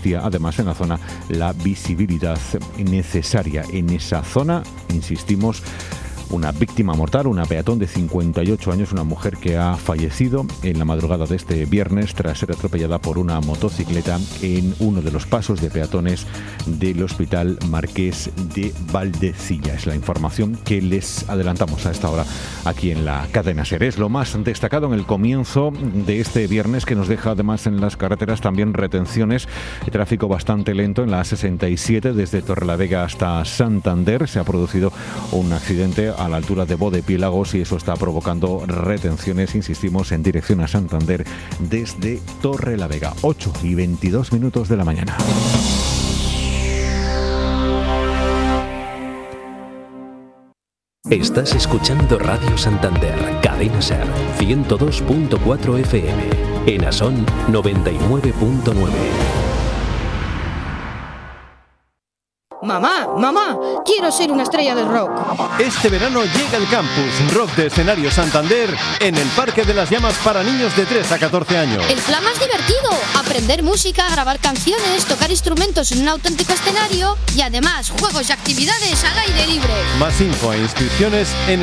existía además en la zona la visibilidad necesaria. En esa zona, insistimos, una víctima mortal, una peatón de 58 años, una mujer que ha fallecido en la madrugada de este viernes tras ser atropellada por una motocicleta en uno de los pasos de peatones del Hospital Marqués de Valdecilla. Es la información que les adelantamos a esta hora aquí en la cadena SER. Es lo más destacado en el comienzo de este viernes, que nos deja además en las carreteras también retenciones, tráfico bastante lento en la A67 desde Torrelavega hasta Santander. Se ha producido un accidente a la altura de Bodepiélagos y eso está provocando retenciones, insistimos, en dirección a Santander desde Torrelavega. 8:22 de la mañana. Estás escuchando Radio Santander, Cadena SER, 102.4 FM, en Asón 99.9. Mamá, quiero ser una estrella del rock. Este verano llega el Campus Rock de Escenario Santander en el Parque de las Llamas para niños de 3 a 14 años. El plan más divertido, aprender música, grabar canciones, tocar instrumentos en un auténtico escenario y además juegos y actividades al aire libre. Más info e inscripciones en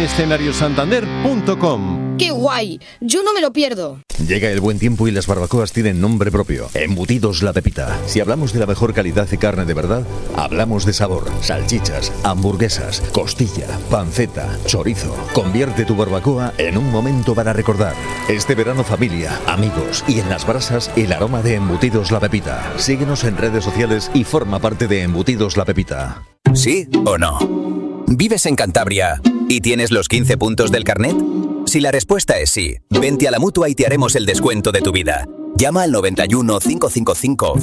escenariosantander.com. ¡Qué guay! Yo no me lo pierdo. Llega el buen tiempo y las barbacoas tienen nombre propio. Embutidos La Pepita. Si hablamos de la mejor calidad de carne de verdad, hablamos de sabor, salchichas, hamburguesas, costilla, panceta, chorizo. Convierte tu barbacoa en un momento para recordar. Este verano, familia, amigos y en las brasas, el aroma de Embutidos La Pepita. Síguenos en redes sociales y forma parte de Embutidos La Pepita. ¿Sí o no? ¿Vives en Cantabria y tienes los 15 puntos del carnet? Si la respuesta es sí, vente a la Mutua y te haremos el descuento de tu vida. Llama al 91 555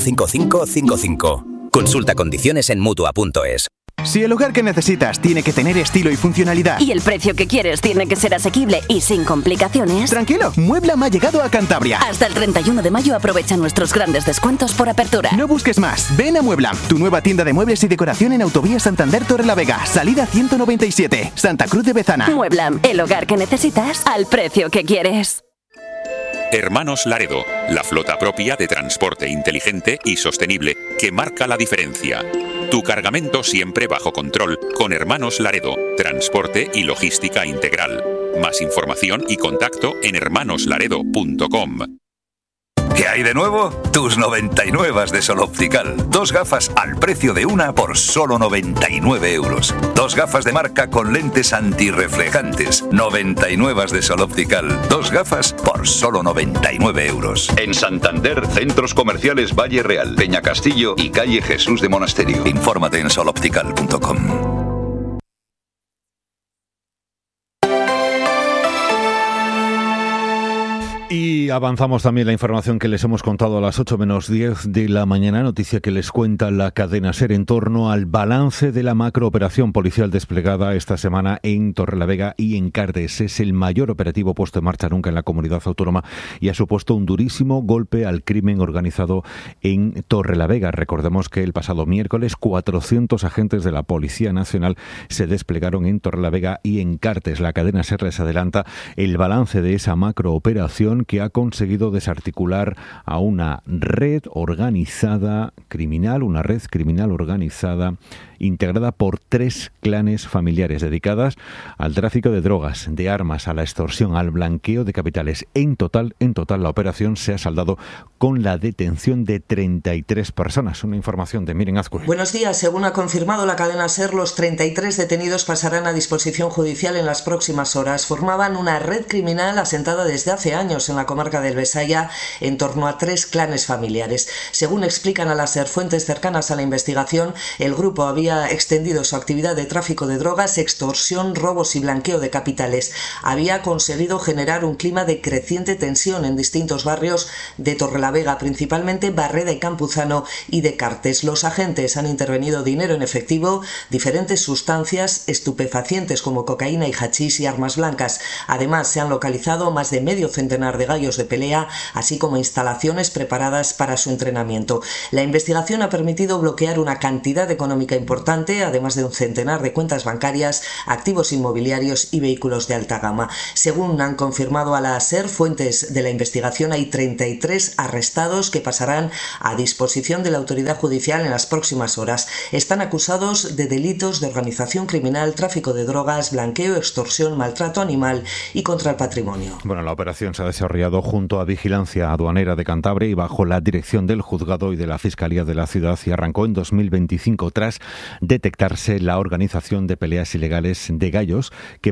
5555. Consulta condiciones en Mutua.es. Si el hogar que necesitas tiene que tener estilo y funcionalidad y el precio que quieres tiene que ser asequible y sin complicaciones, tranquilo, Mueblam ha llegado a Cantabria. Hasta el 31 de mayo aprovecha nuestros grandes descuentos por apertura. No busques más, ven a Mueblam, tu nueva tienda de muebles y decoración en Autovía Santander Torrelavega, salida 197, Santa Cruz de Bezana. Mueblam, el hogar que necesitas al precio que quieres. Hermanos Laredo, la flota propia de transporte inteligente y sostenible que marca la diferencia. Tu cargamento siempre bajo control con Hermanos Laredo, transporte y logística integral. Más información y contacto en hermanoslaredo.com. ¿Qué hay de nuevo? Tus 99 de Sol Optical. 2 gafas al precio de una por solo 99 euros. 2 gafas de marca con lentes antirreflejantes. 99 de Sol Optical. 2 gafas por solo 99 euros. En Santander, centros comerciales Valle Real, Peña Castillo y calle Jesús de Monasterio. Infórmate en soloptical.com. Y avanzamos también la información que les hemos contado a las 8:10 de la mañana, noticia que les cuenta la cadena SER en torno al balance de la macrooperación policial desplegada esta semana en Torrelavega y en Cartes. Es el mayor operativo puesto en marcha nunca en la comunidad autónoma y ha supuesto un durísimo golpe al crimen organizado en Torrelavega. Recordemos que el pasado miércoles 400 agentes de la Policía Nacional se desplegaron en Torrelavega y en Cartes. La cadena SER les adelanta el balance de esa macrooperación que ha conseguido desarticular a una red organizada criminal, integrada por 3 clanes familiares dedicadas al tráfico de drogas, de armas, a la extorsión, al blanqueo de capitales. En total, la operación se ha saldado con la detención de 33 personas. Una información de Miren Azcue. Buenos días. Según ha confirmado la cadena SER, los 33 detenidos pasarán a disposición judicial en las próximas horas. Formaban una red criminal asentada desde hace años en la comarca del Besaya en torno a 3 clanes familiares. Según explican a la SER fuentes cercanas a la investigación, el grupo había extendido su actividad de tráfico de drogas, extorsión, robos y blanqueo de capitales. Había conseguido generar un clima de creciente tensión en distintos barrios de Torrelavega, principalmente Barreda y Campuzano y de Cartes. Los agentes han intervenido dinero en efectivo, diferentes sustancias estupefacientes como cocaína y hachís y armas blancas. Además, se han localizado más de medio centenar de gallos de pelea, así como instalaciones preparadas para su entrenamiento. La investigación ha permitido bloquear una cantidad económica importante importante, además de un centenar de cuentas bancarias, activos inmobiliarios y vehículos de alta gama. Según han confirmado a la SER fuentes de la investigación, hay 33 arrestados que pasarán a disposición de la autoridad judicial en las próximas horas. Están acusados de delitos de organización criminal, tráfico de drogas, blanqueo, extorsión, maltrato animal y contra el patrimonio. Bueno, la operación se ha desarrollado junto a Vigilancia Aduanera de Cantabria y bajo la dirección del juzgado y de la Fiscalía de la ciudad, y arrancó en 2025 tras detectarse la organización de peleas ilegales de gallos, que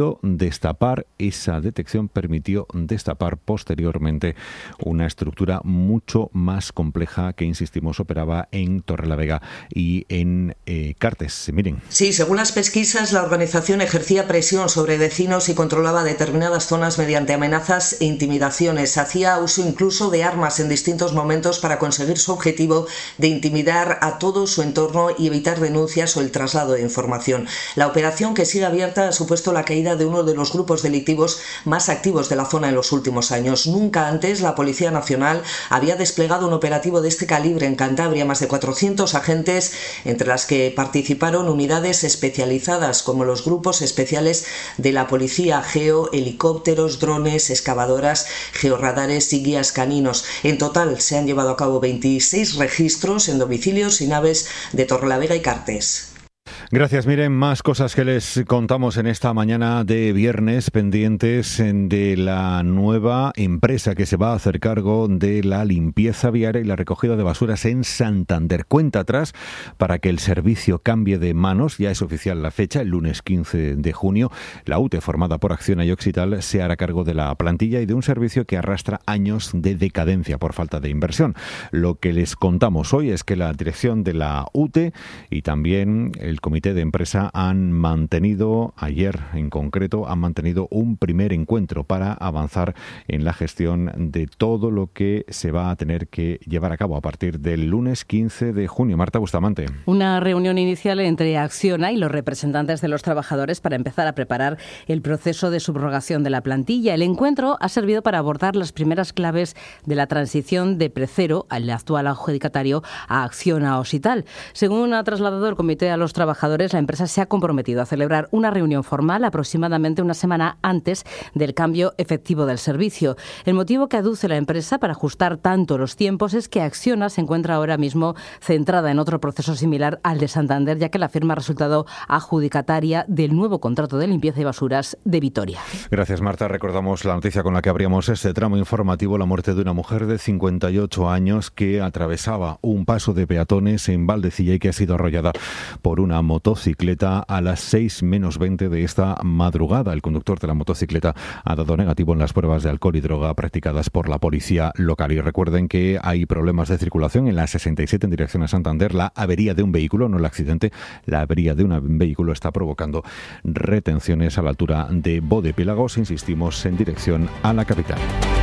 esa detección permitió destapar posteriormente una estructura mucho más compleja que, insistimos, operaba en Torrelavega y en Cartes. Miren. Sí, según las pesquisas, la organización ejercía presión sobre vecinos y controlaba determinadas zonas mediante amenazas e intimidaciones. Hacía uso incluso de armas en distintos momentos para conseguir su objetivo de intimidar a todo su entorno y evitar denuncias o el traslado de información. La operación, que sigue abierta, ha supuesto la caída de uno de los grupos delictivos más activos de la zona en los últimos años. Nunca antes la Policía Nacional había desplegado un operativo de este calibre en Cantabria. Más de 400 agentes, entre las que participaron unidades especializadas como los grupos especiales de la Policía Geo, helicópteros, drones, excavadoras, georradares y guías caninos. En total se han llevado a cabo 26 registros en domicilios y naves de Torrelavega y Cartes. Gracias, miren, más cosas que les contamos en esta mañana de viernes, pendientes de la nueva empresa que se va a hacer cargo de la limpieza viaria y la recogida de basuras en Santander. Cuenta atrás para que el servicio cambie de manos. Ya es oficial la fecha, el lunes 15 de junio. La UTE, formada por Acciona y Oxital, se hará cargo de la plantilla y de un servicio que arrastra años de decadencia por falta de inversión. Lo que les contamos hoy es que la dirección de la UTE y también el comité de empresa han mantenido, ayer en concreto, han mantenido un primer encuentro para avanzar en la gestión de todo lo que se va a tener que llevar a cabo a partir del lunes 15 de junio. Marta Bustamante. Una reunión inicial entre Acciona y los representantes de los trabajadores para empezar a preparar el proceso de subrogación de la plantilla. El encuentro ha servido para abordar las primeras claves de la transición de Precero, al actual adjudicatario, a Acciona Oxital. Según ha trasladado el comité a los trabajadores, la empresa se ha comprometido a celebrar una reunión formal aproximadamente una semana antes del cambio efectivo del servicio. El motivo que aduce la empresa para ajustar tanto los tiempos es que Acciona se encuentra ahora mismo centrada en otro proceso similar al de Santander, ya que la firma ha resultado adjudicataria del nuevo contrato de limpieza y basuras de Vitoria. Gracias, Marta. Recordamos la noticia con la que abríamos este tramo informativo: la muerte de una mujer de 58 años que atravesaba un paso de peatones en Valdecilla y que ha sido arrollada por una motocicleta a las 6 menos 20 de esta madrugada. El conductor de la motocicleta ha dado negativo en las pruebas de alcohol y droga practicadas por la policía local. Y recuerden que hay problemas de circulación en la 67 en dirección a Santander. La avería de un vehículo, no el accidente, la avería de un vehículo está provocando retenciones a la altura de Bodepélagos, insistimos, en dirección a la capital.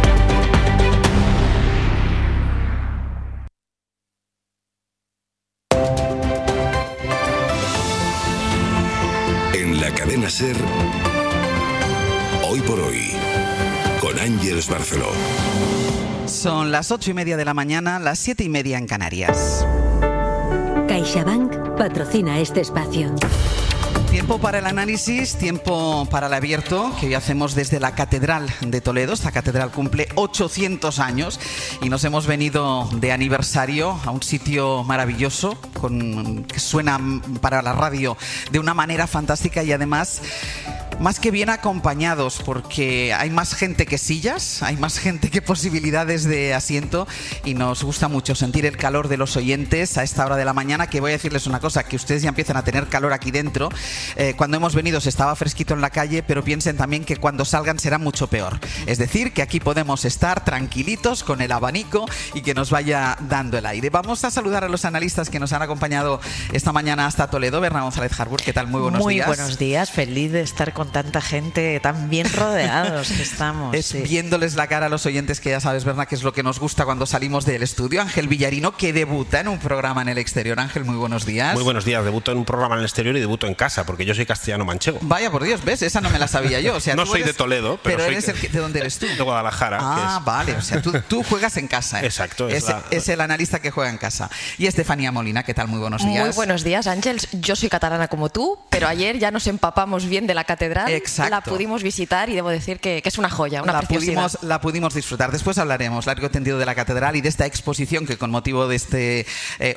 Cadena SER, Hoy por Hoy, con Ángeles Barceló. Son las 8:30 de la mañana, las 7:30 en Canarias. CaixaBank patrocina este espacio. Tiempo para el análisis, tiempo para el abierto, que hoy hacemos desde la Catedral de Toledo. Esta catedral cumple 800 años y nos hemos venido de aniversario a un sitio maravilloso, que suena para la radio de una manera fantástica y además más que bien acompañados, porque hay más gente que sillas, hay más gente que posibilidades de asiento y nos gusta mucho sentir el calor de los oyentes a esta hora de la mañana, que voy a decirles una cosa, que ustedes ya empiezan a tener calor aquí dentro. Cuando hemos venido se estaba fresquito en la calle, pero piensen también que cuando salgan será mucho peor. Es decir, que aquí podemos estar tranquilitos con el abanico y que nos vaya dando el aire. Vamos a saludar a los analistas que nos han acompañado esta mañana hasta Toledo. Berna González Harbour, ¿qué tal? Muy buenos días. Muy buenos días, feliz de estar con con tanta gente, tan bien rodeados que estamos. Es viéndoles la cara a los oyentes, que ya sabes, Berna, que es lo que nos gusta cuando salimos del estudio. Ángel Villarino, que debuta en un programa en el exterior. Ángel, muy buenos días. Muy buenos días. Debuto en un programa en el exterior y debuto en casa, porque yo soy castellano-manchego. Vaya, por Dios, ¿ves? Esa no me la sabía yo. O sea, no soy de Toledo, pero soy ¿de dónde eres tú? De Guadalajara. Vale. O sea, tú juegas en casa. Exacto. Es el analista que juega en casa. Y Estefanía Molina, ¿qué tal? Muy buenos días. Muy buenos días, Ángels. Yo soy catalana como tú, pero ayer ya nos empapamos bien de la catedral. Exacto. La pudimos visitar y debo decir que es una joya, una preciosidad. La pudimos disfrutar. Después hablaremos largo y tendido de la catedral y de esta exposición que con motivo de este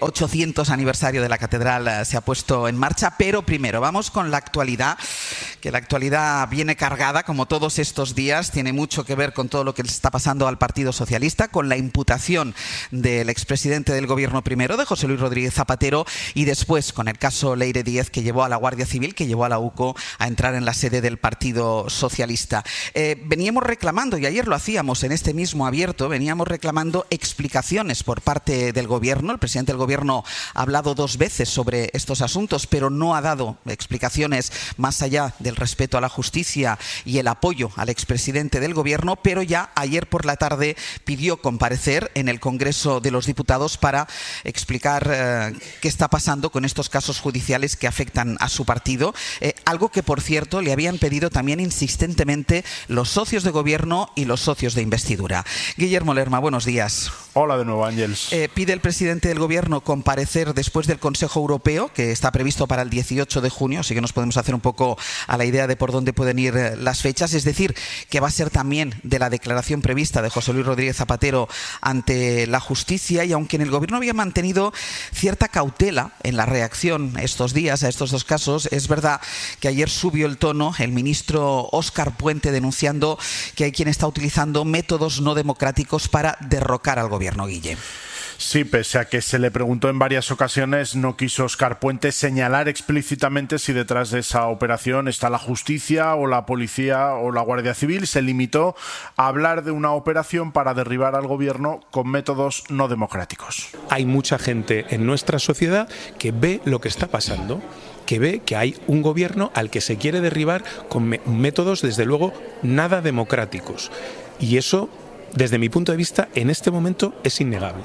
800 aniversario de la catedral se ha puesto en marcha. Pero primero vamos con la actualidad, que la actualidad viene cargada como todos estos días. Tiene mucho que ver con todo lo que le está pasando al Partido Socialista, con la imputación del expresidente del gobierno primero, de José Luis Rodríguez Zapatero, y después con el caso Leire Díez, que llevó a la Guardia Civil, que llevó a la UCO a entrar en la sede del Partido Socialista. Veníamos reclamando, y ayer lo hacíamos en este mismo abierto, veníamos reclamando explicaciones por parte del gobierno. El presidente del gobierno ha hablado 2 veces sobre estos asuntos, pero no ha dado explicaciones más allá del respeto a la justicia y el apoyo al expresidente del gobierno, pero ya ayer por la tarde pidió comparecer en el Congreso de los Diputados para explicar qué está pasando con estos casos judiciales que afectan a su partido, algo que por cierto le habían pedido también insistentemente los socios de gobierno y los socios de investidura. Guillermo Lerma, buenos días. Hola de nuevo, Ángels. Pide el presidente del gobierno comparecer después del Consejo Europeo, que está previsto para el 18 de junio, así que nos podemos hacer un poco a la idea de por dónde pueden ir las fechas, es decir, que va a ser también de la declaración prevista de José Luis Rodríguez Zapatero ante la justicia. Y aunque en el gobierno había mantenido cierta cautela en la reacción estos días a estos 2 casos, es verdad que ayer subió el tono el ministro Óscar Puente, denunciando que hay quien está utilizando métodos no democráticos para derrocar al gobierno. Guille. Sí, pese a que se le preguntó en varias ocasiones, no quiso Óscar Puente señalar explícitamente si detrás de esa operación está la justicia o la policía o la Guardia Civil. Se limitó a hablar de una operación para derribar al gobierno con métodos no democráticos. Hay mucha gente en nuestra sociedad que ve lo que está pasando, que ve que hay un gobierno al que se quiere derribar con métodos, desde luego, nada democráticos. Y eso, desde mi punto de vista, en este momento es innegable.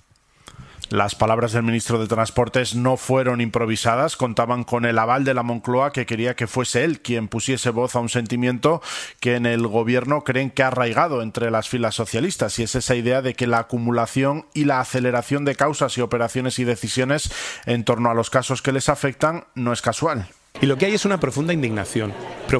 Las palabras del ministro de Transportes no fueron improvisadas, contaban con el aval de la Moncloa, que quería que fuese él quien pusiese voz a un sentimiento que en el gobierno creen que ha arraigado entre las filas socialistas, y es esa idea de que la acumulación y la aceleración de causas y operaciones y decisiones en torno a los casos que les afectan no es casual. Y lo que hay es una profunda indignación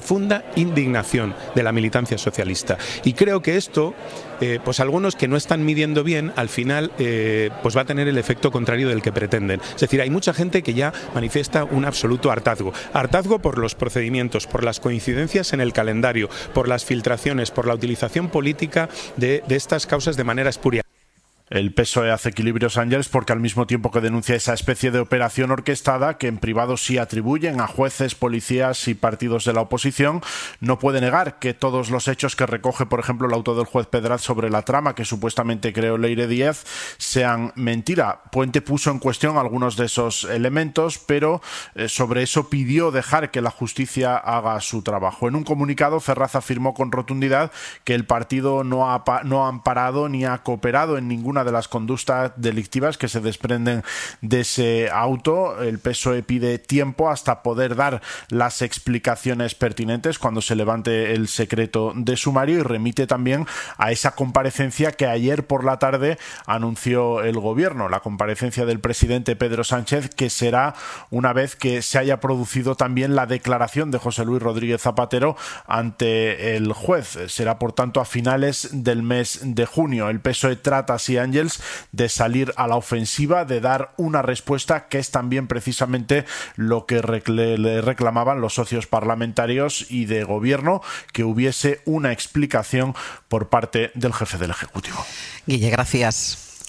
de la militancia socialista. Y creo que esto, pues algunos que no están midiendo bien, al final pues va a tener el efecto contrario del que pretenden. Es decir, hay mucha gente que ya manifiesta un absoluto hartazgo. Hartazgo por los procedimientos, por las coincidencias en el calendario, por las filtraciones, por la utilización política de estas causas de manera espuria. El PSOE hace equilibrios, Ángels, porque al mismo tiempo que denuncia esa especie de operación orquestada que en privado sí atribuyen a jueces, policías y partidos de la oposición, no puede negar que todos los hechos que recoge, por ejemplo, el auto del juez Pedraz sobre la trama que supuestamente creó Leire Díez sean mentira. Puente puso en cuestión algunos de esos elementos, pero sobre eso pidió dejar que la justicia haga su trabajo. En un comunicado, Ferraz afirmó con rotundidad que el partido no ha amparado ni ha cooperado en ninguna de las conductas delictivas que se desprenden de ese auto. El PSOE pide tiempo hasta poder dar las explicaciones pertinentes cuando se levante el secreto de sumario, y remite también a esa comparecencia que ayer por la tarde anunció el gobierno, la comparecencia del presidente Pedro Sánchez, que será una vez que se haya producido también la declaración de José Luis Rodríguez Zapatero ante el juez. Será por tanto a finales del mes de junio. El PSOE trata así, Ángels, de salir a la ofensiva, de dar una respuesta que es también precisamente lo que le reclamaban los socios parlamentarios y de gobierno, que hubiese una explicación por parte del jefe del Ejecutivo. Guille, gracias.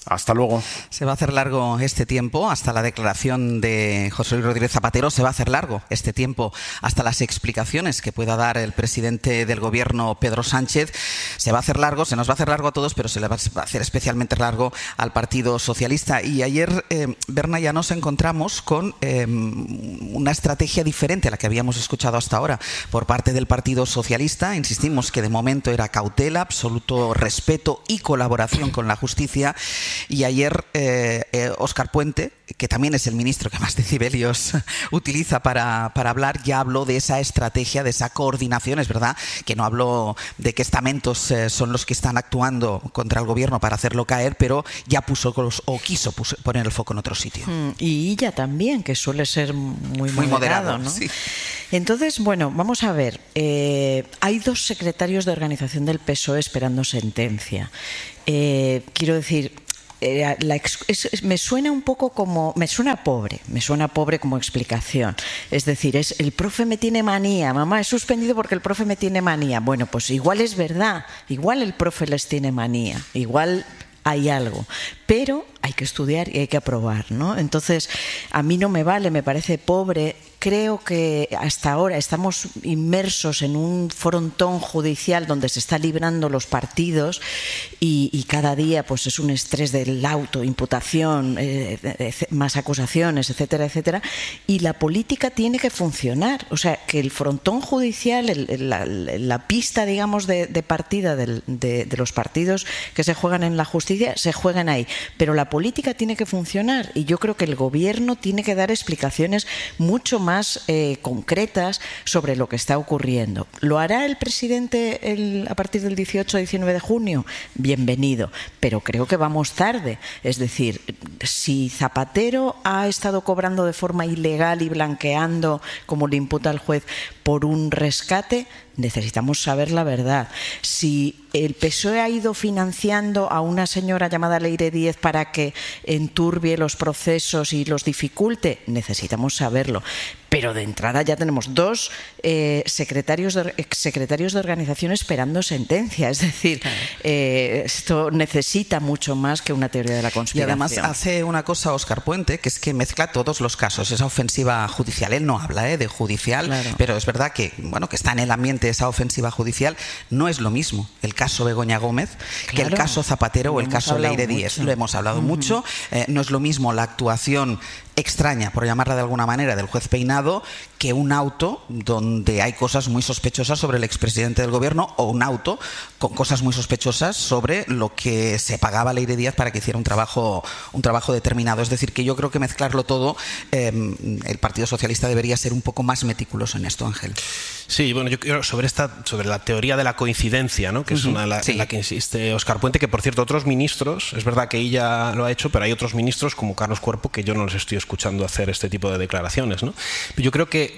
Hasta luego. Se va a hacer largo este tiempo hasta la declaración de José Luis Rodríguez Zapatero. Se va a hacer largo este tiempo hasta las explicaciones que pueda dar el presidente del gobierno, Pedro Sánchez. Se va a hacer largo, se nos va a hacer largo a todos, pero se le va a hacer especialmente largo al Partido Socialista. Y ayer, Berna, ya nos encontramos con una estrategia diferente a la que habíamos escuchado hasta ahora por parte del Partido Socialista. Insistimos que de momento era cautela, absoluto respeto y colaboración con la justicia. Y ayer Óscar Puente, que también es el ministro que más decibelios utiliza para hablar, ya habló de esa estrategia, de esa coordinación. Es verdad que no habló de qué estamentos son los que están actuando contra el gobierno para hacerlo caer, pero ya quiso poner el foco en otro sitio. Y ella también, que suele ser muy moderado, ¿no? Sí. Entonces, bueno, vamos a ver. Hay 2 secretarios de organización del PSOE esperando sentencia. Quiero decir, me suena un poco como, me suena pobre como explicación. Es decir, el profe me tiene manía, mamá, he suspendido porque el profe me tiene manía. Bueno, pues igual es verdad, igual el profe les tiene manía, igual hay algo, pero hay que estudiar y hay que aprobar, ¿no? Entonces, a mí no me vale, me parece pobre. Creo que hasta ahora estamos inmersos en un frontón judicial donde se está librando los partidos y cada día pues es un estrés del auto, imputación, más acusaciones, etcétera, etcétera. Y la política tiene que funcionar. O sea, que el frontón judicial, la pista, digamos, de partida de los partidos que se juegan en la justicia, se juegan ahí. Pero la política tiene que funcionar y yo creo que el gobierno tiene que dar explicaciones mucho más concretas sobre lo que está ocurriendo. ¿Lo hará el presidente a partir del 18-19 de junio? Bienvenido, pero creo que vamos tarde. Es decir, si Zapatero ha estado cobrando de forma ilegal y blanqueando, como le imputa el juez, por un rescate, necesitamos saber la verdad. Si el PSOE ha ido financiando a una señora llamada Leire Díez para que enturbie los procesos y los dificulte, necesitamos saberlo. Pero de entrada ya tenemos 2 exsecretarios de organización esperando sentencia. Es decir, esto necesita mucho más que una teoría de la conspiración. Y además hace una cosa Óscar Puente, que es que mezcla todos los casos. Esa ofensiva judicial, él no habla de judicial, claro, pero es verdad que, bueno, que está en el ambiente esa ofensiva judicial. No es lo mismo el caso Begoña Gómez, claro, que el caso Zapatero o el caso Leire Díez. Lo hemos hablado mucho. No es lo mismo la actuación extraña, por llamarla de alguna manera, del juez Peinado, que un auto donde hay cosas muy sospechosas sobre el expresidente del gobierno, o un auto con cosas muy sospechosas sobre lo que se pagaba a Leire Díaz para que hiciera un trabajo determinado. Es decir, que yo creo que mezclarlo todo, el Partido Socialista debería ser un poco más meticuloso en esto, Ángel. Sí, bueno, yo creo sobre la teoría de la coincidencia, ¿no? Que es una en la que insiste Óscar Puente, que por cierto otros ministros, es verdad que ella lo ha hecho, pero hay otros ministros como Carlos Cuerpo que yo no los estoy escuchando hacer este tipo de declaraciones, ¿no? Yo creo que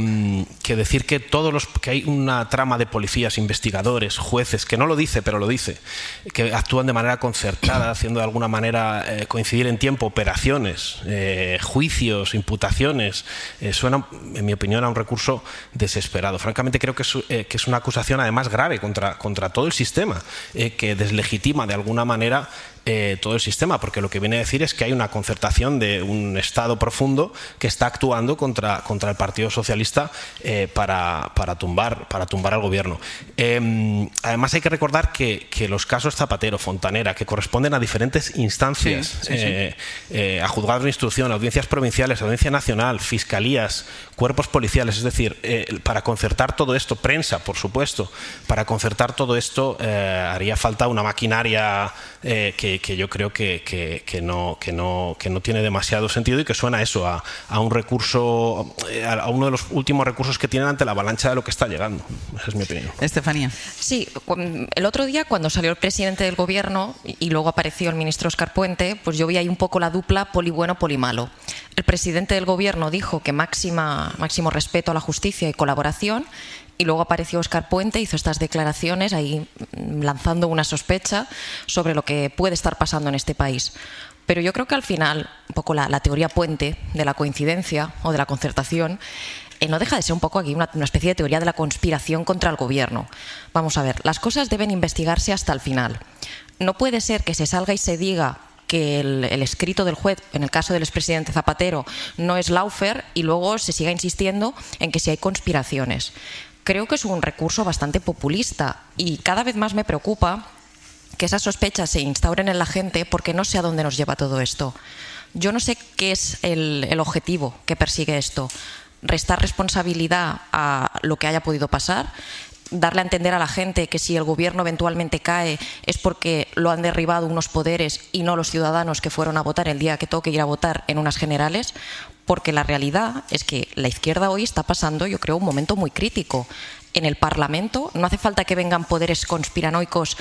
decir que que hay una trama de policías, investigadores, jueces, que no lo dice, pero lo dice, que actúan de manera concertada, haciendo de alguna manera coincidir en tiempo operaciones, juicios, imputaciones, suena, en mi opinión, a un recurso desesperado. Francamente creo que es una acusación además grave contra todo el sistema, que deslegitima de alguna manera todo el sistema, porque lo que viene a decir es que hay una concertación de un Estado profundo que está actuando contra el Partido Socialista para tumbar al gobierno. Además hay que recordar que los casos Zapatero, Fontanera, que corresponden a diferentes instancias, a juzgados de instrucción, audiencias provinciales, audiencia nacional, fiscalías, cuerpos policiales, es decir, para concertar todo esto, prensa, por supuesto, para concertar todo esto haría falta una maquinaria que yo creo que no tiene demasiado sentido y que suena eso a un recurso, a uno de los últimos recursos que tienen ante la avalancha de lo que está llegando. Esa es mi opinión. Estefanía. Sí, el otro día cuando salió el presidente del gobierno y luego apareció el ministro Óscar Puente, pues yo vi ahí un poco la dupla poli bueno, poli malo. El presidente del gobierno dijo que máximo respeto a la justicia y colaboración. Y luego apareció Óscar Puente, hizo estas declaraciones ahí lanzando una sospecha sobre lo que puede estar pasando en este país. Pero yo creo que al final, un poco la teoría Puente de la coincidencia o de la concertación, no deja de ser un poco aquí una especie de teoría de la conspiración contra el gobierno. Vamos a ver, las cosas deben investigarse hasta el final. No puede ser que se salga y se diga que el escrito del juez, en el caso del expresidente Zapatero, no es lawfare y luego se siga insistiendo en que si hay conspiraciones. Creo que es un recurso bastante populista y cada vez más me preocupa que esas sospechas se instauren en la gente porque no sé a dónde nos lleva todo esto. Yo no sé qué es el objetivo que persigue esto. Restar responsabilidad a lo que haya podido pasar, darle a entender a la gente que si el gobierno eventualmente cae es porque lo han derribado unos poderes y no los ciudadanos que fueron a votar el día que toque ir a votar en unas generales, porque la realidad es que la izquierda hoy está pasando, yo creo, un momento muy crítico. En el Parlamento no hace falta que vengan poderes conspiranoicos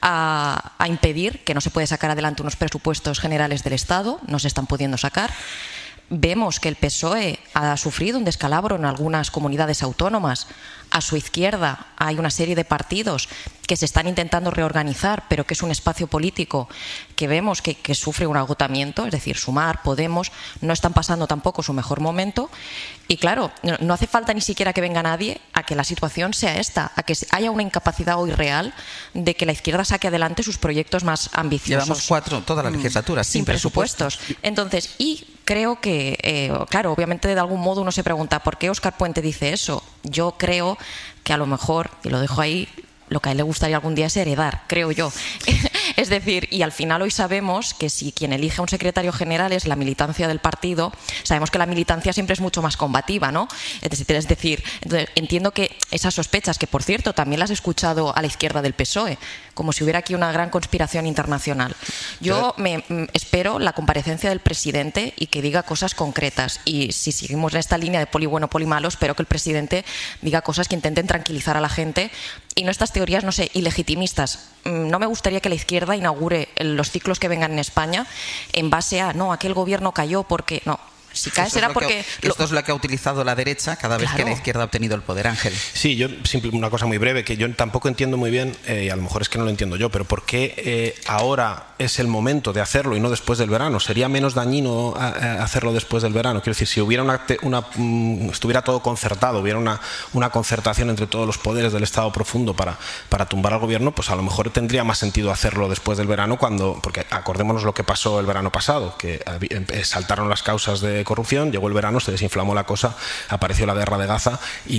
a impedir que no se puede sacar adelante unos presupuestos generales del Estado, no se están pudiendo sacar. Vemos que el PSOE ha sufrido un descalabro en algunas comunidades autónomas. A su izquierda hay una serie de partidos que se están intentando reorganizar, pero que es un espacio político que vemos que sufre un agotamiento, es decir, Sumar, Podemos, no están pasando tampoco su mejor momento. Y claro, no hace falta ni siquiera que venga nadie a que la situación sea esta, a que haya una incapacidad hoy real de que la izquierda saque adelante sus proyectos más ambiciosos. Llevamos toda la legislatura sin presupuestos. Entonces, y creo que, claro, obviamente de algún modo uno se pregunta ¿por qué Óscar Puente dice eso? Yo creo que a lo mejor, y lo dejo ahí, lo que a él le gustaría algún día es heredar, creo yo. Es decir, y al final hoy sabemos que si quien elige a un secretario general es la militancia del partido, sabemos que la militancia siempre es mucho más combativa, ¿no? Es decir, entonces, entiendo que esas sospechas, que por cierto también las he escuchado a la izquierda del PSOE, como si hubiera aquí una gran conspiración internacional. Yo espero la comparecencia del presidente y que diga cosas concretas. Y si seguimos en esta línea de poli bueno, poli malo, espero que el presidente diga cosas que intenten tranquilizar a la gente y no estas teorías, no sé, ilegitimistas. No me gustaría que la izquierda inaugure los ciclos que vengan en España en base a, no, aquel gobierno cayó porque... No. Si cae será porque... Esto es lo que ha utilizado la derecha cada vez que la izquierda ha obtenido el poder, Ángel. Sí, yo una cosa muy breve, que yo tampoco entiendo muy bien, y a lo mejor es que no lo entiendo yo, pero ¿por qué ahora es el momento de hacerlo y no después del verano? ¿Sería menos dañino hacerlo después del verano? Quiero decir, si hubiera estuviera todo concertado, hubiera una concertación entre todos los poderes del Estado profundo para tumbar al gobierno, pues a lo mejor tendría más sentido hacerlo después del verano, porque acordémonos lo que pasó el verano pasado, que saltaron las causas de corrupción, llegó el verano, se desinflamó la cosa, apareció la guerra de Gaza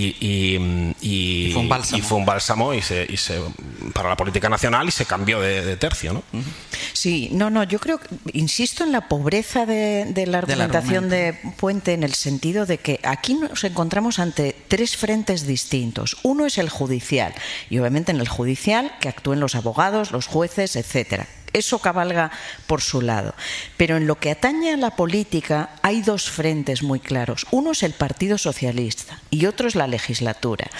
y fue un bálsamo para la política nacional y se cambió de tercio, ¿no? Sí, yo creo, insisto en la pobreza de la argumentación de Puente, en el sentido de que aquí nos encontramos ante tres frentes distintos. Uno es el judicial y obviamente en el judicial que actúen los abogados, los jueces, etcétera. Eso cabalga por su lado. Pero en lo que atañe a la política hay dos frentes muy claros. Uno es el Partido Socialista y otro es la legislatura.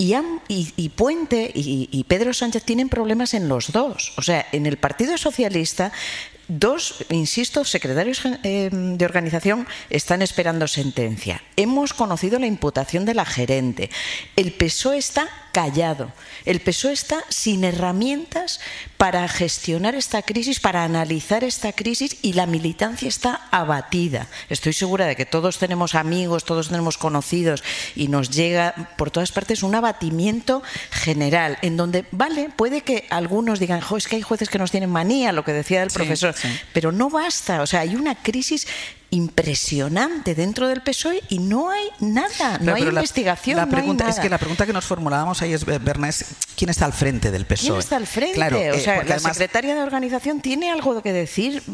Y Puente y Pedro Sánchez tienen problemas en los dos. O sea, en el Partido Socialista... Dos, insisto, secretarios de organización están esperando sentencia. Hemos conocido la imputación de la gerente. El PSOE está callado. El PSOE está sin herramientas para gestionar esta crisis, para analizar esta crisis, y la militancia está abatida. Estoy segura de que todos tenemos amigos, todos tenemos conocidos y nos llega por todas partes un abatimiento general en donde, vale, puede que algunos digan, es que hay jueces que nos tienen manía, lo que decía el profesor, pero no basta. O sea, hay una crisis impresionante dentro del PSOE y no hay nada, no hay investigación. La pregunta no hay nada. es que la pregunta que nos formulábamos ahí es, Berna, ¿quién está al frente del PSOE? ¿Quién está al frente? Claro, o sea, la además, secretaria de organización tiene algo que decir,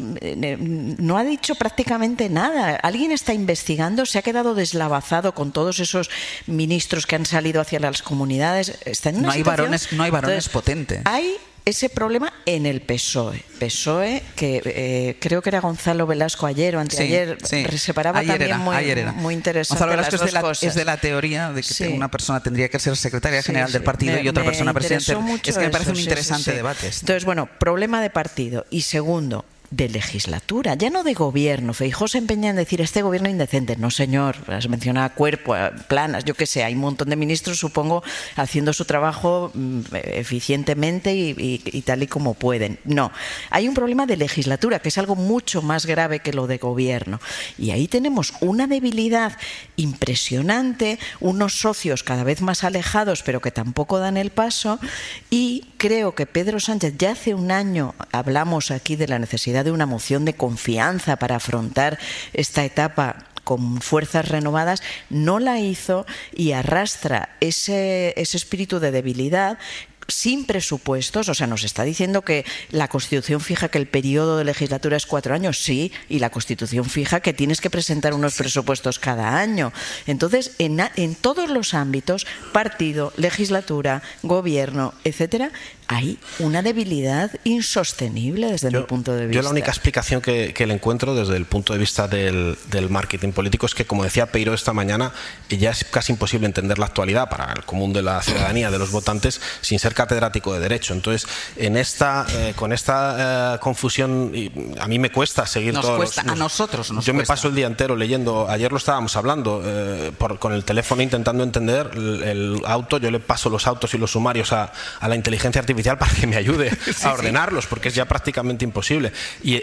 no ha dicho prácticamente nada. Alguien está investigando, se ha quedado deslavazado con todos esos ministros que han salido hacia las comunidades. Está en una situación... no hay varones potentes. Hay ese problema en el PSOE. PSOE, que creo que era Gonzalo Velasco ayer o anteayer, separaba también muy interesante. Gonzalo Velasco las dos cosas. Es de la teoría de que una persona tendría que ser secretaria general del partido y otra persona presidente. Es que me parece un interesante debate. Entonces, bueno, problema de partido. Y segundo, de legislatura, ya no de gobierno. Feijóo se empeña en decir este gobierno indecente. No, señor, has mencionado a Cuerpo, a Planas, yo qué sé, hay un montón de ministros, supongo, haciendo su trabajo eficientemente y tal y como pueden. No, hay un problema de legislatura, que es algo mucho más grave que lo de gobierno. Y ahí tenemos una debilidad impresionante, unos socios cada vez más alejados, pero que tampoco dan el paso, y creo que Pedro Sánchez, ya hace un año hablamos aquí de la necesidad necesidad de una moción de confianza para afrontar esta etapa con fuerzas renovadas, no la hizo y arrastra ese espíritu de debilidad sin presupuestos. O sea, nos está diciendo que la Constitución fija que el periodo de legislatura es 4 años, sí, y la Constitución fija que tienes que presentar unos presupuestos cada año. Entonces, en todos los ámbitos, partido, legislatura, gobierno, etcétera, hay una debilidad insostenible desde mi punto de vista. Yo la única explicación que le encuentro desde el punto de vista del marketing político es que, como decía Peiró esta mañana, ya es casi imposible entender la actualidad para el común de la ciudadanía, de los votantes, sin ser catedrático de Derecho. Entonces, con esta confusión, a mí me cuesta seguir a nosotros nos Yo me cuesta. paso el día entero leyendo, ayer lo estábamos hablando, con el teléfono intentando entender el auto. Yo le paso los autos y los sumarios a la inteligencia artificial para que me ayude a ordenarlos, porque es ya prácticamente imposible. Y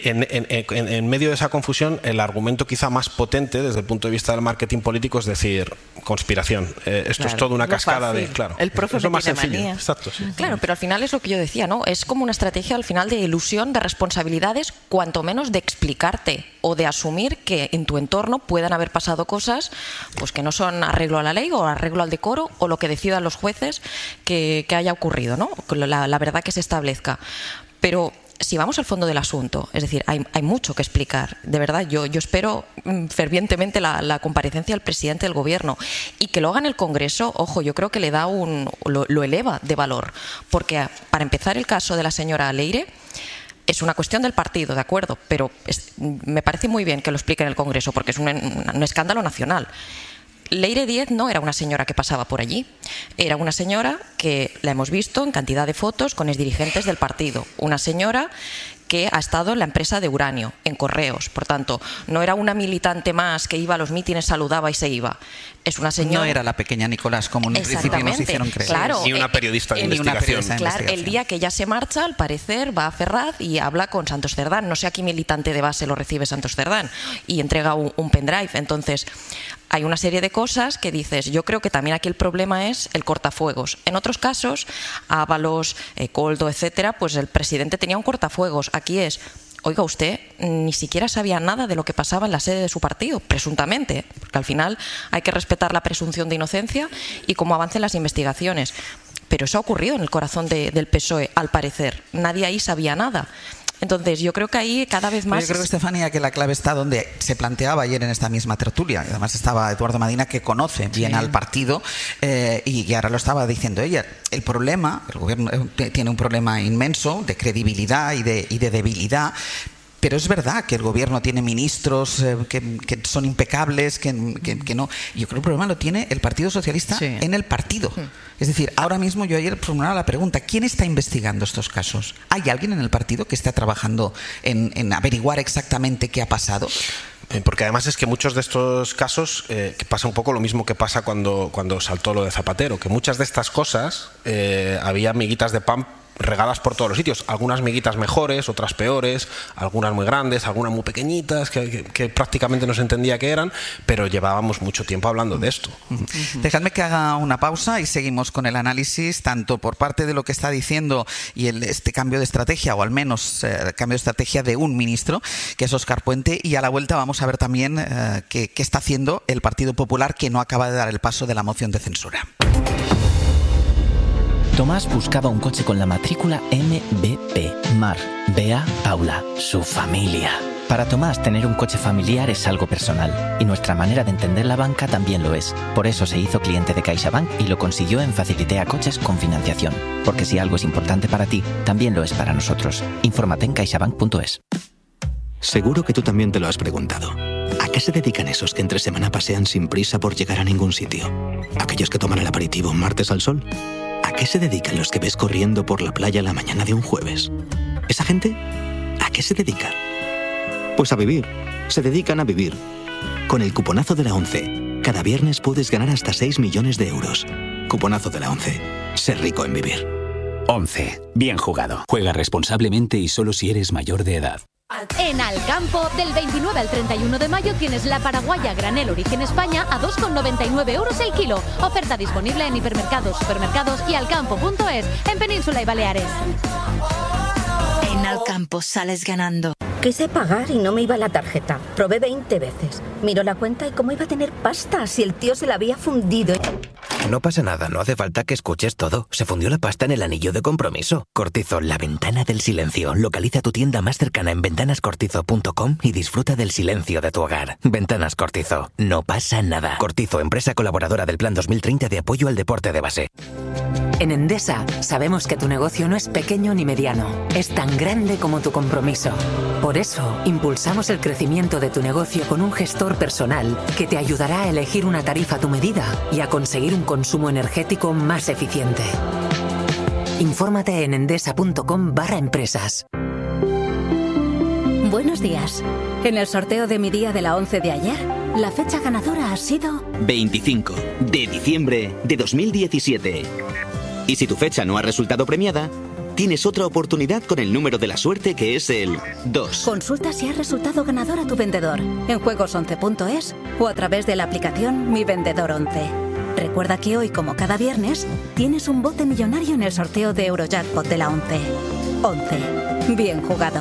en medio de esa confusión, el argumento quizá más potente desde el punto de vista del marketing político es decir, conspiración. Esto es toda una cascada de... Claro, el profe es lo más tiene sencillo. manía. Exacto, sí. Claro, pero al final es lo que yo decía, ¿no? Es como una estrategia al final de ilusión, de responsabilidades, cuanto menos de explicarte o de asumir que en tu entorno puedan haber pasado cosas pues que no son arreglo a la ley o arreglo al decoro o lo que decidan los jueces que haya ocurrido, ¿no? La verdad que se establezca. Pero si vamos al fondo del asunto, es decir, hay mucho que explicar. De verdad, yo espero fervientemente la comparecencia del presidente del Gobierno y que lo haga en el Congreso. Ojo, yo creo que le da lo eleva de valor, porque para empezar el caso de la señora Leire es una cuestión del partido, de acuerdo, pero me parece muy bien que lo explique en el Congreso porque es un escándalo nacional. Leire Díez no era una señora que pasaba por allí, era una señora que la hemos visto en cantidad de fotos con exdirigentes del partido, una señora que ha estado en la empresa de uranio, en Correos. Por tanto, no era una militante más que iba a los mítines, saludaba y se iba. Es una señora... No era la pequeña Nicolás, como en un principio nos hicieron creer. Claro, ni una periodista de investigación. Claro, el día que ella se marcha, al parecer, va a Ferraz y habla con Santos Cerdán. No sé a qué militante de base lo recibe Santos Cerdán y entrega un pendrive. Entonces, hay una serie de cosas que dices, yo creo que también aquí el problema es el cortafuegos. En otros casos, Ábalos, Coldo, etcétera, pues el presidente tenía un cortafuegos. Aquí es, oiga, usted ni siquiera sabía nada de lo que pasaba en la sede de su partido, presuntamente, porque al final hay que respetar la presunción de inocencia y cómo avancen las investigaciones. Pero eso ha ocurrido en el corazón del PSOE, al parecer. Nadie ahí sabía nada. Entonces, yo creo que ahí cada vez más... Yo creo, Estefanía, que la clave está donde se planteaba ayer en esta misma tertulia. Además estaba Eduardo Madina, que conoce bien al partido, y ahora lo estaba diciendo ella. El problema, el gobierno tiene un problema inmenso de credibilidad y de debilidad. Pero es verdad que el gobierno tiene ministros que son impecables, que no. Yo creo que el problema lo tiene el Partido Socialista en el partido. Es decir, ahora mismo yo ayer formulaba la pregunta, ¿quién está investigando estos casos? ¿Hay alguien en el partido que está trabajando en averiguar exactamente qué ha pasado? Porque además es que muchos de estos casos, que pasa un poco lo mismo que pasa cuando saltó lo de Zapatero, que muchas de estas cosas había miguitas de pan regadas por todos los sitios, algunas miguitas mejores, otras peores, algunas muy grandes, algunas muy pequeñitas, que prácticamente no se entendía qué eran, pero llevábamos mucho tiempo hablando de esto. Dejadme que haga una pausa y seguimos con el análisis, tanto por parte de lo que está diciendo y este cambio de estrategia, o al menos el cambio de estrategia de un ministro, que es Óscar Puente, y a la vuelta vamos a ver también qué está haciendo el Partido Popular, que no acaba de dar el paso de la moción de censura. Tomás buscaba un coche con la matrícula MBP. Mar, Bea, Paula, su familia. Para Tomás, tener un coche familiar es algo personal, y nuestra manera de entender la banca también lo es. Por eso se hizo cliente de CaixaBank y lo consiguió en Facilitea Coches con financiación. Porque si algo es importante para ti, también lo es para nosotros. Infórmate en caixabank.es. Seguro que tú también te lo has preguntado. ¿A qué se dedican esos que entre semana pasean sin prisa por llegar a ningún sitio? ¿Aquellos que toman el aperitivo un martes al sol? ¿A qué se dedican los que ves corriendo por la playa la mañana de un jueves? ¿Esa gente? ¿A qué se dedica? Pues a vivir. Se dedican a vivir. Con el cuponazo de la ONCE, cada viernes puedes ganar hasta 6 millones de euros. Cuponazo de la ONCE. Ser rico en vivir. 11. Bien jugado. Juega responsablemente y solo si eres mayor de edad. En Alcampo, del 29 al 31 de mayo tienes la paraguaya granel origen España a 2,99 euros el kilo. Oferta disponible en hipermercados, supermercados y alcampo.es en Península y Baleares. En Alcampo sales ganando. Quise pagar y no me iba la tarjeta. Probé 20 veces. Miro la cuenta y cómo iba a tener pasta si el tío se la había fundido. No pasa nada, no hace falta que escuches todo. Se fundió la pasta en el anillo de compromiso. Cortizo, la ventana del silencio. Localiza tu tienda más cercana en ventanascortizo.com y disfruta del silencio de tu hogar. Ventanas Cortizo. No pasa nada. Cortizo, empresa colaboradora del Plan 2030 de apoyo al deporte de base. En Endesa sabemos que tu negocio no es pequeño ni mediano, es tan grande como tu compromiso. Por eso, impulsamos el crecimiento de tu negocio con un gestor personal que te ayudará a elegir una tarifa a tu medida y a conseguir un consumo energético más eficiente. Infórmate en endesa.com/empresas. Buenos días. En el sorteo de mi día de la 11 de ayer, la fecha ganadora ha sido 25 de diciembre de 2017. Y si tu fecha no ha resultado premiada, tienes otra oportunidad con el número de la suerte, que es el 2. Consulta si ha resultado ganador a tu vendedor en juegos11.es o a través de la aplicación Mi Vendedor 11. Recuerda que hoy, como cada viernes, tienes un bote millonario en el sorteo de Eurojackpot de la 11. 11. Bien jugado.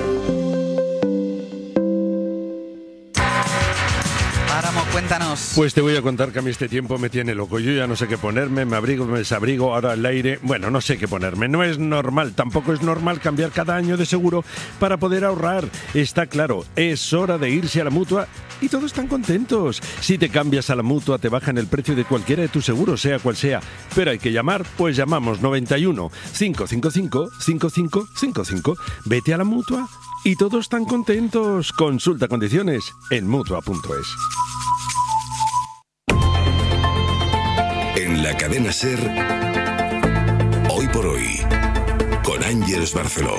Cuéntanos. Pues te voy a contar que a mí este tiempo me tiene loco. Yo ya no sé qué ponerme, me abrigo, me desabrigo, ahora el aire... Bueno, no sé qué ponerme. No es normal, tampoco es normal cambiar cada año de seguro para poder ahorrar. Está claro, es hora de irse a la Mutua y todos están contentos. Si te cambias a la Mutua te bajan el precio de cualquiera de tus seguros, sea cual sea. Pero hay que llamar, pues llamamos 91 555 5555. Vete a la Mutua y todos están contentos. Consulta condiciones en Mutua.es. En la cadena SER, Hoy por Hoy, con Ángeles Barceló.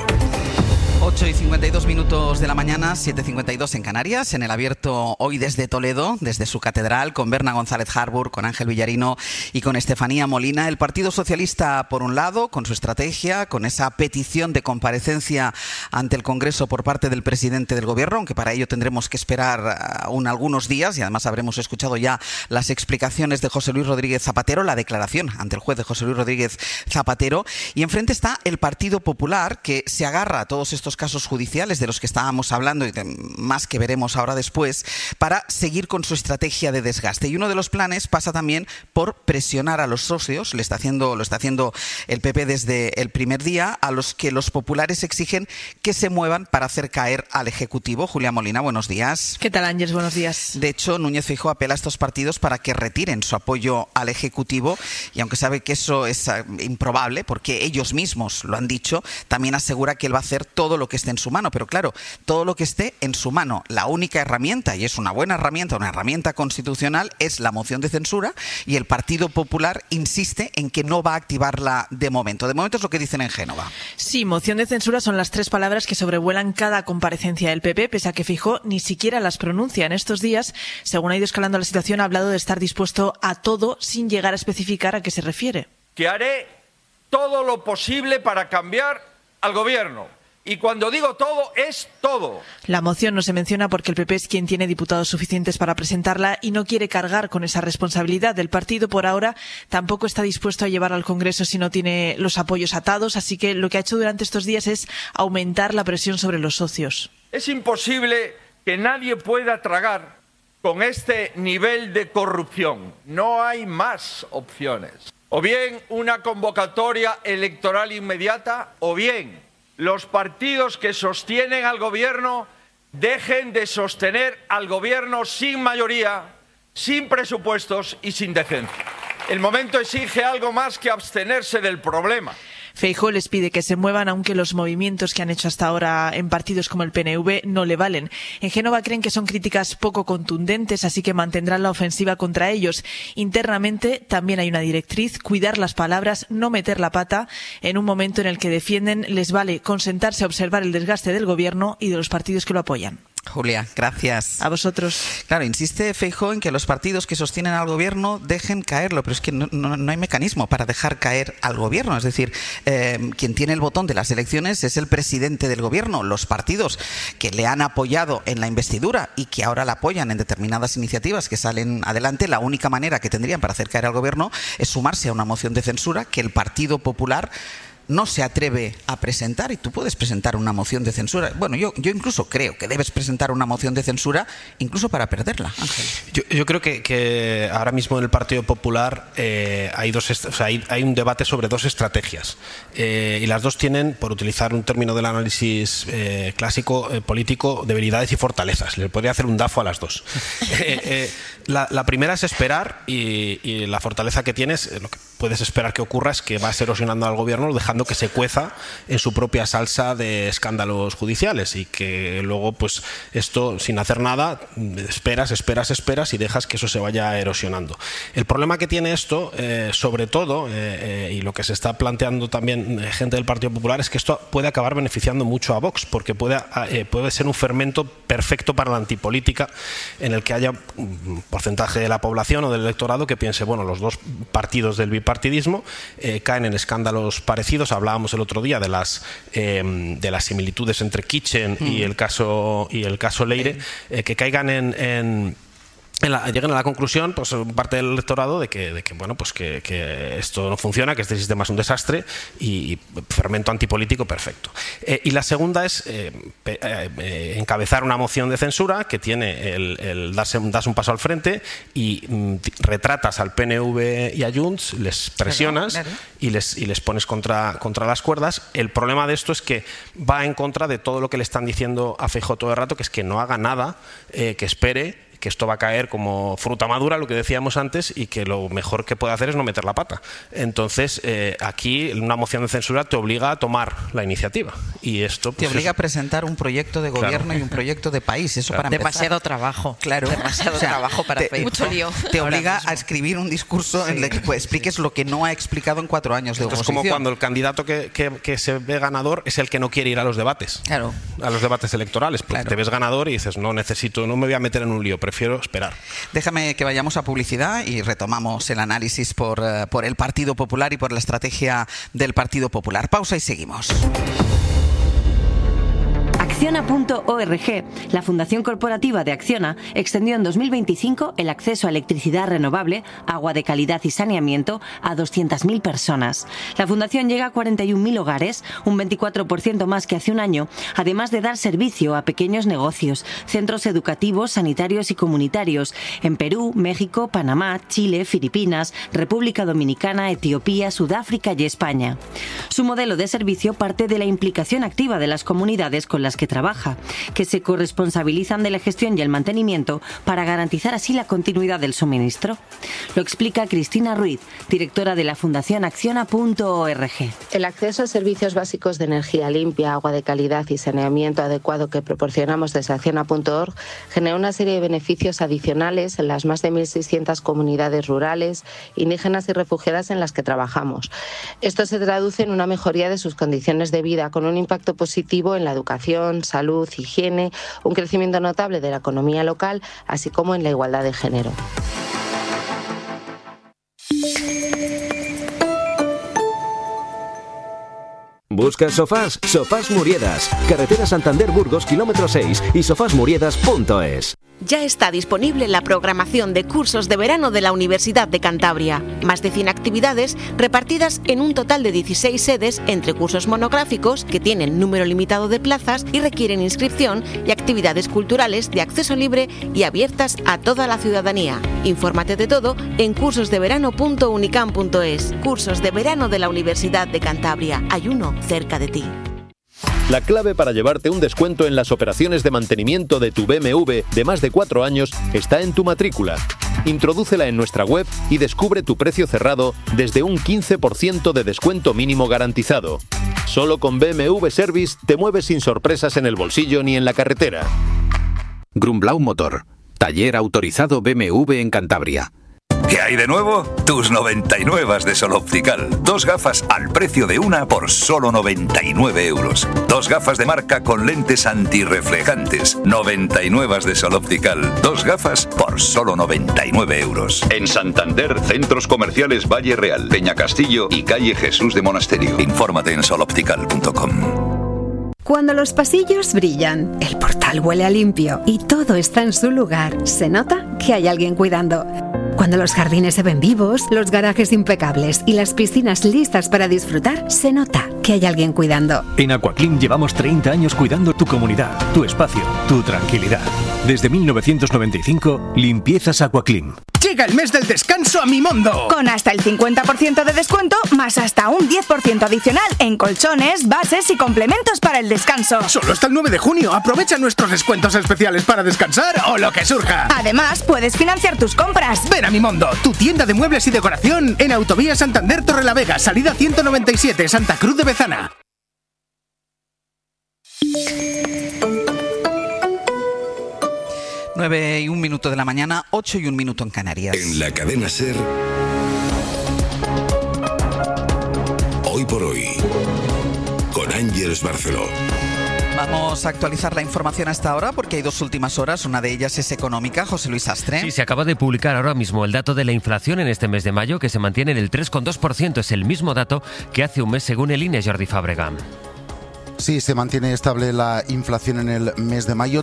8:52 de la mañana, 7:52 en Canarias, en el abierto hoy desde Toledo, desde su catedral, con Berna González Harbour, con Ángel Villarino y con Estefanía Molina. El Partido Socialista, por un lado, con su estrategia, con esa petición de comparecencia ante el Congreso por parte del presidente del Gobierno, aunque para ello tendremos que esperar aún algunos días, y además habremos escuchado ya las explicaciones de José Luis Rodríguez Zapatero, la declaración ante el juez de José Luis Rodríguez Zapatero, y enfrente está el Partido Popular, que se agarra a todos estos casos judiciales de los que estábamos hablando y de más que veremos ahora después, para seguir con su estrategia de desgaste. Y uno de los planes pasa también por presionar a los socios, lo está haciendo el PP desde el primer día, a los que los populares exigen que se muevan para hacer caer al Ejecutivo. Julia Molina, buenos días. ¿Qué tal, Ángeles? Buenos días. De hecho, Núñez Feijóo apela a estos partidos para que retiren su apoyo al Ejecutivo, y aunque sabe que eso es improbable, porque ellos mismos lo han dicho, también asegura que él va a hacer todo lo que esté en su mano. Pero claro, todo lo que esté en su mano, la única herramienta, y es una buena herramienta, una herramienta constitucional, es la moción de censura, y el Partido Popular insiste en que no va a activarla de momento. De momento es lo que dicen en Génova. Sí, moción de censura son las tres palabras que sobrevuelan cada comparecencia del PP, pese a que Feijóo ni siquiera las pronuncia. En estos días, según ha ido escalando la situación, ha hablado de estar dispuesto a todo sin llegar a especificar a qué se refiere. Que haré todo lo posible para cambiar al gobierno. Y cuando digo todo, es todo. La moción no se menciona porque el PP es quien tiene diputados suficientes para presentarla y no quiere cargar con esa responsabilidad. El partido, por ahora, tampoco está dispuesto a llevar al Congreso si no tiene los apoyos atados, así que lo que ha hecho durante estos días es aumentar la presión sobre los socios. Es imposible que nadie pueda tragar con este nivel de corrupción. No hay más opciones. O bien una convocatoria electoral inmediata, o bien los partidos que sostienen al gobierno dejen de sostener al gobierno sin mayoría, sin presupuestos y sin decencia. El momento exige algo más que abstenerse del problema. Feijóo les pide que se muevan, aunque los movimientos que han hecho hasta ahora en partidos como el PNV no le valen. En Génova creen que son críticas poco contundentes, así que mantendrán la ofensiva contra ellos. Internamente también hay una directriz: cuidar las palabras, no meter la pata. En un momento en el que defienden les vale consentarse a observar el desgaste del gobierno y de los partidos que lo apoyan. Julia, gracias. A vosotros. Claro, insiste Feijóo en que los partidos que sostienen al gobierno dejen caerlo, pero es que no hay mecanismo para dejar caer al gobierno. Es decir, quien tiene el botón de las elecciones es el presidente del gobierno. Los partidos que le han apoyado en la investidura y que ahora la apoyan en determinadas iniciativas que salen adelante, la única manera que tendrían para hacer caer al gobierno es sumarse a una moción de censura que el Partido Popular no se atreve a presentar, y tú puedes presentar una moción de censura. Bueno, yo incluso creo que debes presentar una moción de censura incluso para perderla, Ángel. Yo creo que ahora mismo en el Partido Popular hay un debate sobre dos estrategias, y las dos tienen, por utilizar un término del análisis clásico político, debilidades y fortalezas. Le podría hacer un DAFO a las dos. La primera es esperar, y la fortaleza que tienes, lo que puedes esperar que ocurra es que vas erosionando al gobierno, dejando que se cueza en su propia salsa de escándalos judiciales, y que luego, pues esto, sin hacer nada, esperas y dejas que eso se vaya erosionando. El problema que tiene esto, sobre todo, y lo que se está planteando también gente del Partido Popular, es que esto puede acabar beneficiando mucho a Vox, porque puede ser un fermento perfecto para la antipolítica, en el que haya un porcentaje de la población o del electorado que piense, bueno, los dos partidos del bipartidismo caen en escándalos parecidos. Hablábamos el otro día de las similitudes entre Kitchen y el caso Leire, que caigan lleguen a la conclusión, pues parte del electorado, de que esto no funciona, que este sistema es un desastre y fermento antipolítico perfecto. Y la segunda es encabezar una moción de censura que tiene el darse un paso al frente, y retratas al PNV y a Junts, les presionas, claro. y les pones contra las cuerdas. El problema de esto es que va en contra de todo lo que le están diciendo a Feijóo todo el rato, que es que no haga nada, que espere, que esto va a caer como fruta madura, lo que decíamos antes, y que lo mejor que puede hacer es no meter la pata. Entonces, aquí una moción de censura te obliga a tomar la iniciativa, y esto pues, te obliga a presentar un proyecto de gobierno, claro, y un proyecto de país. Eso, claro, para empezar. Demasiado trabajo. Claro. Demasiado trabajo para Feijóo. Mucho lío. Te obliga a escribir un discurso en el que expliques lo que no ha explicado en 4 años de oposición. Es como cuando el candidato que se ve ganador es el que no quiere ir a los debates. Claro. A los debates electorales. Porque claro, te ves ganador y dices, no me voy a meter en un lío, prefiero esperar. Déjame que vayamos a publicidad y retomamos el análisis por el Partido Popular y por la estrategia del Partido Popular. Pausa y seguimos. Acciona.org, la Fundación Corporativa de Acciona, extendió en 2025 el acceso a electricidad renovable, agua de calidad y saneamiento a 200.000 personas. La Fundación llega a 41.000 hogares, un 24% más que hace un año, además de dar servicio a pequeños negocios, centros educativos, sanitarios y comunitarios en Perú, México, Panamá, Chile, Filipinas, República Dominicana, Etiopía, Sudáfrica y España. Su modelo de servicio parte de la implicación activa de las comunidades con las que trabaja, que se corresponsabilizan de la gestión y el mantenimiento para garantizar así la continuidad del suministro. Lo explica Cristina Ruiz, directora de la Fundación Acciona.org. El acceso a servicios básicos de energía limpia, agua de calidad y saneamiento adecuado que proporcionamos desde Acciona.org genera una serie de beneficios adicionales en las más de 1.600 comunidades rurales, indígenas y refugiadas en las que trabajamos. Esto se traduce en una mejoría de sus condiciones de vida, con un impacto positivo en la educación, salud, higiene, un crecimiento notable de la economía local, así como en la igualdad de género. ¿Buscas sofás? Sofás Muriedas. Carretera Santander-Burgos, kilómetro 6 y sofasmuriedas.es. Ya está disponible la programación de cursos de verano de la Universidad de Cantabria. Más de 100 actividades repartidas en un total de 16 sedes entre cursos monográficos que tienen número limitado de plazas y requieren inscripción, y actividades culturales de acceso libre y abiertas a toda la ciudadanía. Infórmate de todo en cursosdeverano.unicam.es. Cursos de verano de la Universidad de Cantabria. Hay uno cerca de ti. La clave para llevarte un descuento en las operaciones de mantenimiento de tu BMW de más de 4 años está en tu matrícula. Introdúcela en nuestra web y descubre tu precio cerrado desde un 15% de descuento mínimo garantizado. Solo con BMW Service te mueves sin sorpresas en el bolsillo ni en la carretera. Grumblau Motor, taller autorizado BMW en Cantabria. ¿Qué hay de nuevo? Tus 99 de Sol Optical. 2 gafas al precio de una por solo 99 euros. 2 gafas de marca con lentes antirreflejantes. 99 de Sol Optical. 2 gafas por solo 99 euros. En Santander, centros comerciales Valle Real, Peña Castillo y calle Jesús de Monasterio. Infórmate en soloptical.com. Cuando los pasillos brillan, el portal huele a limpio y todo está en su lugar, se nota que hay alguien cuidando. Cuando los jardines se ven vivos, los garajes impecables y las piscinas listas para disfrutar, se nota que hay alguien cuidando. En Aquaclim llevamos 30 años cuidando tu comunidad, tu espacio, tu tranquilidad. Desde 1995, limpiezas Aquaclim. Llega el mes del descanso a Mimondo. Con hasta el 50% de descuento, más hasta un 10% adicional en colchones, bases y complementos para el descanso. Solo hasta el 9 de junio. Aprovecha nuestros descuentos especiales para descansar o lo que surja. Además, puedes financiar tus compras. Ven a Mimondo, tu tienda de muebles y decoración en Autovía Santander Torrelavega, salida 197, Santa Cruz de Bezana. Nueve y un minuto de la mañana, 8 y un minuto en Canarias. En la cadena SER, Hoy por Hoy, con Ángeles Barceló. Vamos a actualizar la información hasta ahora porque hay dos últimas horas, una de ellas es económica. José Luis Astre. Sí, se acaba de publicar ahora mismo el dato de la inflación en este mes de mayo, que se mantiene en el 3,2%. Es el mismo dato que hace un mes según el INE, Jordi Fàbrega. Sí, se mantiene estable la inflación en el mes de mayo,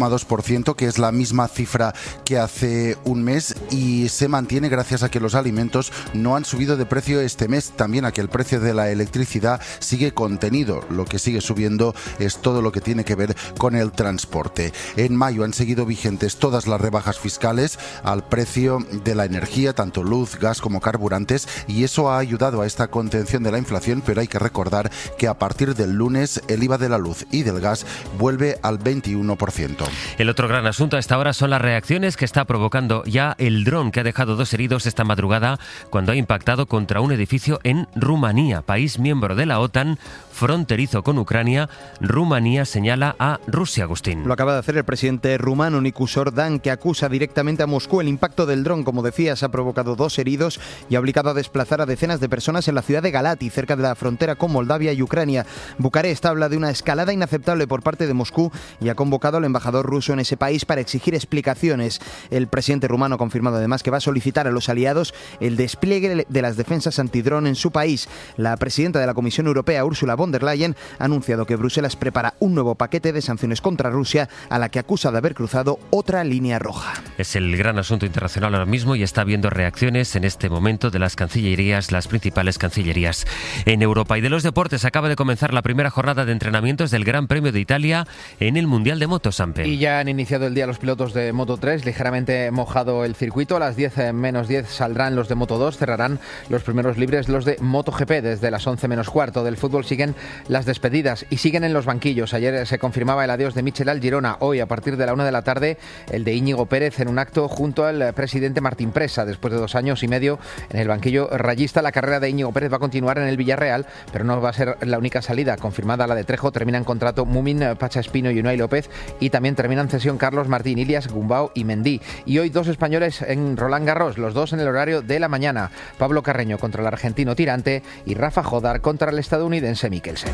3,2%, que es la misma cifra que hace un mes, y se mantiene gracias a que los alimentos no han subido de precio este mes, también a que el precio de la electricidad sigue contenido. Lo que sigue subiendo es todo lo que tiene que ver con el transporte. En mayo han seguido vigentes todas las rebajas fiscales al precio de la energía, tanto luz, gas como carburantes, y eso ha ayudado a esta contención de la inflación, pero hay que recordar que a partir del lunes el IVA de la luz y del gas vuelve al 21%. El otro gran asunto a esta hora son las reacciones que está provocando ya el dron que ha dejado 2 heridos esta madrugada cuando ha impactado contra un edificio en Rumanía, país miembro de la OTAN, fronterizo con Ucrania. Rumanía señala a Rusia, Agustín. Lo acaba de hacer el presidente rumano Nicu Orban, que acusa directamente a Moscú. El impacto del dron, como decías, ha provocado 2 heridos y ha obligado a desplazar a decenas de personas en la ciudad de Galati, cerca de la frontera con Moldavia y Ucrania. Bucarest habla de una escalada inaceptable por parte de Moscú y ha convocado al embajador ruso en ese país para exigir explicaciones. El presidente rumano ha confirmado además que va a solicitar a los aliados el despliegue de las defensas antidrón en su país. La presidenta de la Comisión Europea, Ursula von der Leyen, ha anunciado que Bruselas prepara un nuevo paquete de sanciones contra Rusia, a la que acusa de haber cruzado otra línea roja. Es el gran asunto internacional ahora mismo y está habiendo reacciones en este momento de las cancillerías, las principales cancillerías en Europa. Y de los deportes, acaba de comenzar la primera jornada de entrenamientos del Gran Premio de Italia en el Mundial de Moto, Sampe. Y ya han iniciado el día los pilotos de Moto 3, ligeramente mojado el circuito. A las 10 menos 10 saldrán los de Moto 2, cerrarán los primeros libres los de MotoGP. Desde las 11 menos cuarto del fútbol siguen las despedidas y siguen en los banquillos. Ayer se confirmaba el adiós de Michel al Girona. Hoy, a partir de la 1 de la tarde, el de Íñigo Pérez en un acto junto al presidente Martín Presa. Después de 2 años y medio en el banquillo rayista, la carrera de Íñigo Pérez va a continuar en el Villarreal, pero no va a ser la única salida. Confirmada la de Trejo, terminan contrato Mumin, Pacha Espino y Unai López, y también terminan cesión Carlos Martín, Ilias, Gumbau y Mendy. Y hoy 2 españoles en Roland Garros, los 2 en el horario de la mañana. Pablo Carreño contra el argentino Tirante y Rafa Jodar contra el estadounidense Mikkelsen.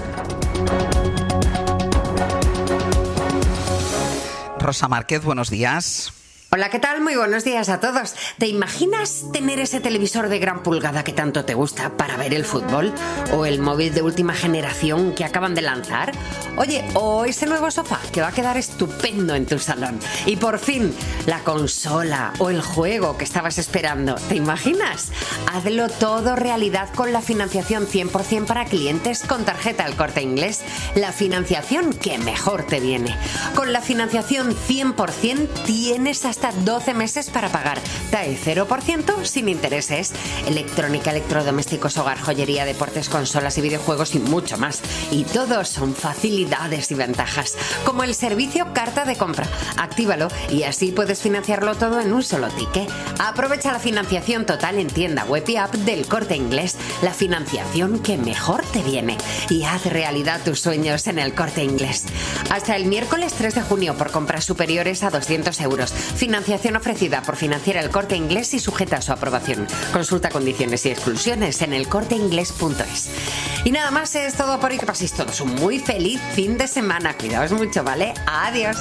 Rosa Márquez, buenos días. Hola, ¿qué tal? Muy buenos días a todos. ¿Te imaginas tener ese televisor de gran pulgada que tanto te gusta para ver el fútbol? ¿O el móvil de última generación que acaban de lanzar? Oye, o ese nuevo sofá que va a quedar estupendo en tu salón. Y por fin, la consola o el juego que estabas esperando. ¿Te imaginas? Hazlo todo realidad con la financiación 100% para clientes con tarjeta El Corte Inglés. La financiación que mejor te viene. Con la financiación 100% tienes hasta 12 meses para pagar. TAE 0% sin intereses. Electrónica, electrodomésticos, hogar, joyería, deportes, consolas y videojuegos y mucho más. Y todos son facilidades y ventajas. Como el servicio Carta de Compra. Actívalo y así puedes financiarlo todo en un solo ticket. Aprovecha la financiación total en tienda, web y app del Corte Inglés. La financiación que mejor te viene. Y haz realidad tus sueños en el Corte Inglés. Hasta el miércoles 3 de junio por compras superiores a 200 euros. Financiación ofrecida por Financiera El Corte Inglés y sujeta a su aprobación. Consulta condiciones y exclusiones en elcorteinglés.es. Y nada más, es todo por hoy. Que paséis todos un muy feliz fin de semana. Cuidaos mucho, ¿vale? Adiós.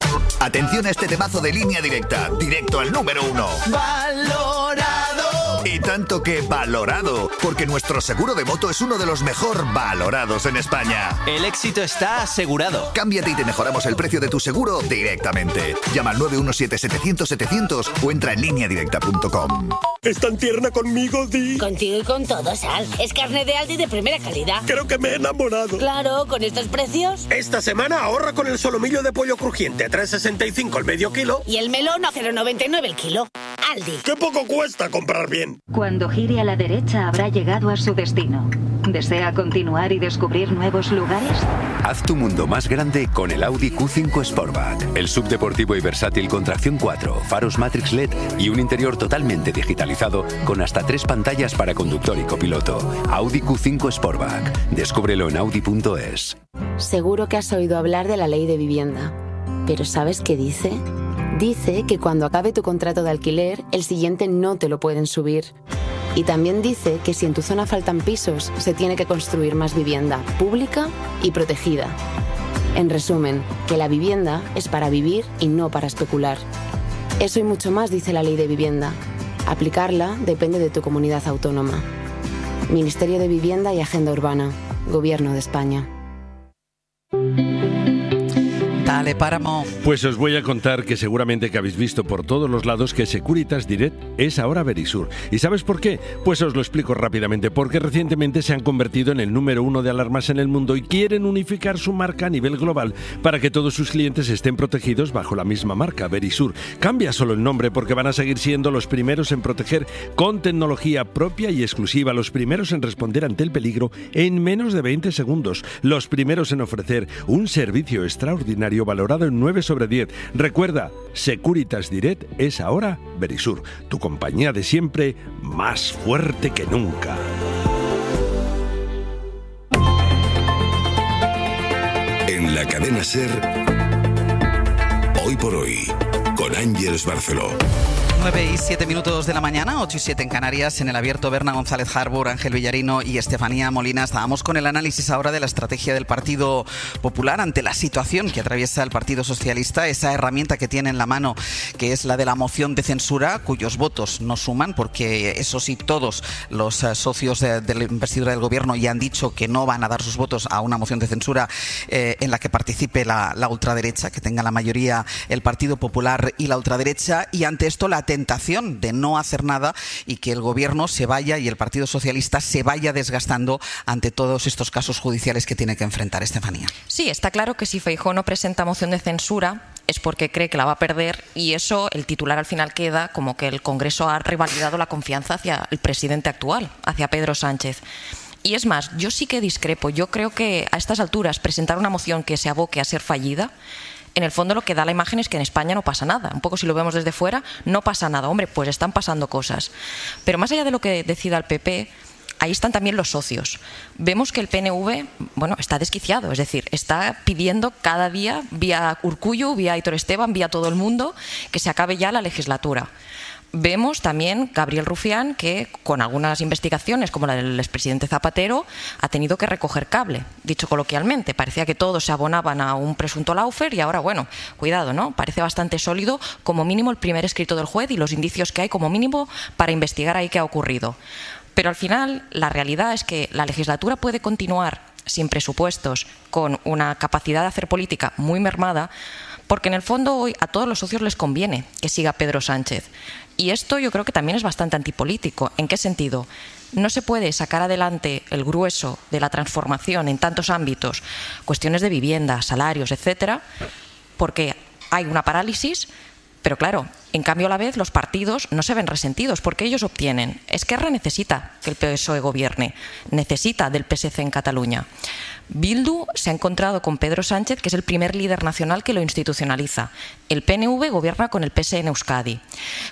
Atención a este temazo de Línea Directa, directo al número 1. Valorado. Y tanto que valorado, porque nuestro seguro de moto es uno de los mejor valorados en España. El éxito está asegurado. Cámbiate y te mejoramos el precio de tu seguro directamente. Llama al 917-700-700 o entra en lineadirecta.com. ¿Es tan tierna conmigo, Di? Contigo y con todo, Sal. Es carne de Aldi de primera calidad. Creo que me he enamorado. Claro, con estos precios. Esta semana ahorra con el solomillo de pollo crujiente a 3,65 el medio kilo. Y el melón a 0,99 el kilo. Aldi. ¡Qué poco cuesta comprar bien! Cuando gire a la derecha habrá llegado a su destino. ¿Desea continuar y descubrir nuevos lugares? Haz tu mundo más grande con el Audi Q5 Sportback. El subdeportivo y versátil con tracción 4, faros Matrix LED y un interior totalmente digitalizado con hasta 3 pantallas para conductor y copiloto. Audi Q5 Sportback. Descúbrelo en audi.es. Seguro que has oído hablar de la ley de vivienda. ¿Pero sabes qué dice? Dice que cuando acabe tu contrato de alquiler, el siguiente no te lo pueden subir. Y también dice que si en tu zona faltan pisos, se tiene que construir más vivienda pública y protegida. En resumen, que la vivienda es para vivir y no para especular. Eso y mucho más dice la ley de vivienda. Aplicarla depende de tu comunidad autónoma. Ministerio de Vivienda y Agenda Urbana. Gobierno de España. Dale, Páramo. Pues os voy a contar que seguramente que habéis visto por todos los lados que Securitas Direct es ahora Verisur. ¿Y sabes por qué? Pues os lo explico rápidamente. Porque recientemente se han convertido en el número 1 de alarmas en el mundo y quieren unificar su marca a nivel global para que todos sus clientes estén protegidos bajo la misma marca, Verisur. Cambia solo el nombre porque van a seguir siendo los primeros en proteger con tecnología propia y exclusiva, los primeros en responder ante el peligro en menos de 20 segundos, los primeros en ofrecer un servicio extraordinario valorado en 9 sobre 10. Recuerda, Securitas Direct es ahora Verisur, tu compañía de siempre más fuerte que nunca. En la cadena SER, Hoy por Hoy, con Ángeles Barceló. 9 y 7 minutos de la mañana, 8 y 7 en Canarias, en el abierto Berna González Harbour, Ángel Villarino y Estefanía Molina. Estábamos con el análisis ahora de la estrategia del Partido Popular ante la situación que atraviesa el Partido Socialista, esa herramienta que tiene en la mano, que es la de la moción de censura, cuyos votos no suman, porque eso sí, todos los socios de la investidura del gobierno ya han dicho que no van a dar sus votos a una moción de censura en la que participe la ultraderecha, que tenga la mayoría el Partido Popular y la ultraderecha, y ante esto la tentación de no hacer nada y que el gobierno se vaya y el Partido Socialista se vaya desgastando ante todos estos casos judiciales que tiene que enfrentar. Estefanía. Sí, está claro que si Feijóo no presenta moción de censura es porque cree que la va a perder, y eso, el titular al final queda como que el Congreso ha revalidado la confianza hacia el presidente actual, hacia Pedro Sánchez. Y es más, yo sí que discrepo. Yo creo que a estas alturas presentar una moción que se aboque a ser fallida, en el fondo lo que da la imagen es que en España no pasa nada. Un poco si lo vemos desde fuera, no pasa nada. Hombre, pues están pasando cosas. Pero más allá de lo que decida el PP, ahí están también los socios. Vemos que el PNV, está desquiciado. Es decir, está pidiendo cada día, vía Urkullu, vía Aitor Esteban, vía todo el mundo, que se acabe ya la legislatura. Vemos también Gabriel Rufián, que con algunas investigaciones, como la del expresidente Zapatero, ha tenido que recoger cable, dicho coloquialmente. Parecía que todos se abonaban a un presunto lawfare y ahora, cuidado, ¿no? Parece bastante sólido, como mínimo, el primer escrito del juez y los indicios que hay, como mínimo, para investigar ahí qué ha ocurrido. Pero al final, la realidad es que la legislatura puede continuar sin presupuestos, con una capacidad de hacer política muy mermada, porque en el fondo hoy a todos los socios les conviene que siga Pedro Sánchez. Y esto yo creo que también es bastante antipolítico. ¿En qué sentido? No se puede sacar adelante el grueso de la transformación en tantos ámbitos, cuestiones de vivienda, salarios, etcétera, porque hay una parálisis. Pero claro, en cambio a la vez los partidos no se ven resentidos porque ellos obtienen. Esquerra necesita que el PSOE gobierne, necesita del PSC en Cataluña. Bildu se ha encontrado con Pedro Sánchez, que es el primer líder nacional que lo institucionaliza. El PNV gobierna con el PSE en Euskadi.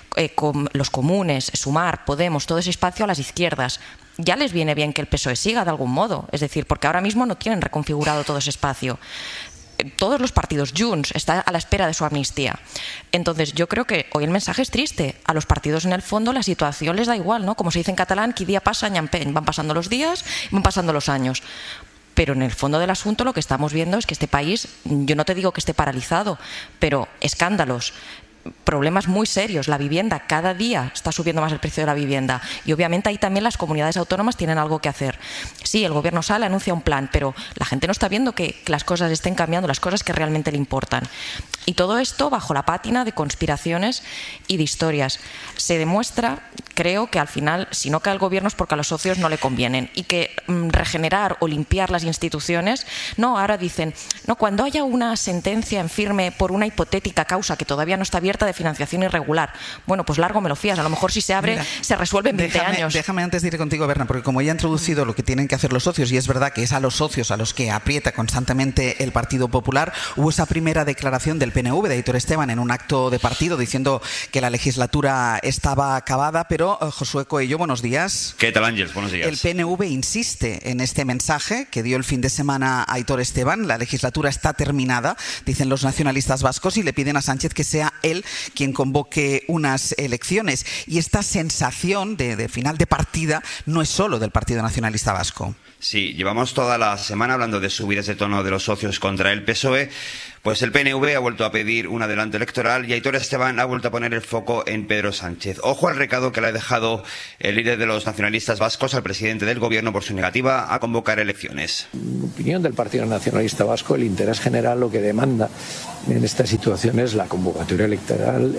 Con los comunes, Sumar, Podemos, todo ese espacio a las izquierdas. Ya les viene bien que el PSOE siga de algún modo, es decir, porque ahora mismo no tienen reconfigurado todo ese espacio. Todos los partidos, Junts está a la espera de su amnistía. Entonces yo creo que hoy el mensaje es triste. A los partidos en el fondo la situación les da igual, ¿no? Como se dice en catalán, qui dia passa any empeny. Van pasando los días, van pasando los años. Pero en el fondo del asunto lo que estamos viendo es que este país, yo no te digo que esté paralizado, pero escándalos, problemas muy serios. La vivienda, cada día está subiendo más el precio de la vivienda y obviamente ahí también las comunidades autónomas tienen algo que hacer. Sí, el gobierno sale, anuncia un plan, pero la gente no está viendo que las cosas estén cambiando, las cosas que realmente le importan. Y todo esto bajo la pátina de conspiraciones y de historias. Se demuestra, creo, que al final, si no cae el gobierno es porque a los socios no le convienen y que regenerar o limpiar las instituciones, no, ahora dicen, no, cuando haya una sentencia en firme por una hipotética causa que todavía no está abierta de financiación irregular, bueno, pues largo me lo fías, a lo mejor si se abre, se resuelve en 20 años. Déjame antes de ir contigo, Berna, porque como ya he introducido lo que tienen que hacer los socios, y es verdad que es a los socios a los que aprieta constantemente el Partido Popular, hubo esa primera declaración del PNV de Aitor Esteban en un acto de partido diciendo que la legislatura estaba acabada, pero Josué Coello, buenos días. ¿Qué tal, Ángeles? Buenos días. El PNV insiste en este mensaje que dio el fin de semana Aitor Esteban, la legislatura está terminada, dicen los nacionalistas vascos, y le piden a Sánchez que sea él quien convoque unas elecciones. Y esta sensación de final de partida no es solo del Partido Nacionalista Vasco. Sí, llevamos toda la semana hablando de subidas de tono de los socios contra el PSOE. Pues el PNV ha vuelto a pedir un adelanto electoral y Aitor Esteban ha vuelto a poner el foco en Pedro Sánchez. Ojo al recado que le ha dejado el líder de los nacionalistas vascos al presidente del gobierno por su negativa a convocar elecciones. En opinión del Partido Nacionalista Vasco, el interés general lo que demanda en esta situación es la convocatoria electoral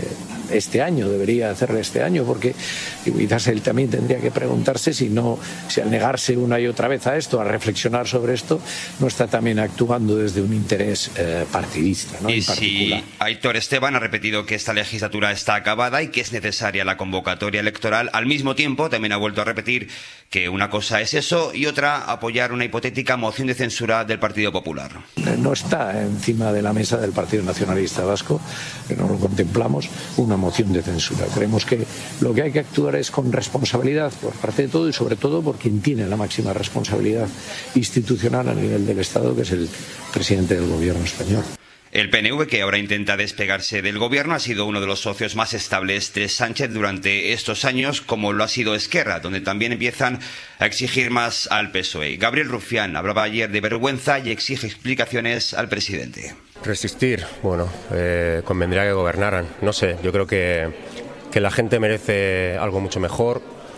este año, debería hacerla este año, porque quizás él también tendría que preguntarse si al negarse una y otra vez a esto, a reflexionar sobre esto, no está también actuando desde un interés partidista, ¿no? Y si Aitor Esteban ha repetido que esta legislatura está acabada y que es necesaria la convocatoria electoral, al mismo tiempo también ha vuelto a repetir que una cosa es eso y otra apoyar una hipotética moción de censura del Partido Popular. No está encima de la mesa del Partido Nacionalista Vasco, que no lo contemplamos, una moción de censura. Creemos que lo que hay que actuar es con responsabilidad por parte de todo y sobre todo por quien tiene la máxima responsabilidad institucional a nivel del Estado, que es el presidente del gobierno español. El PNV, que ahora intenta despegarse del gobierno, ha sido uno de los socios más estables de Sánchez durante estos años, como lo ha sido Esquerra, donde también empiezan a exigir más al PSOE. Gabriel Rufián hablaba ayer de vergüenza y exige explicaciones al presidente. Resistir, bueno, convendría que gobernaran. No sé, yo creo que la gente merece algo mucho mejor.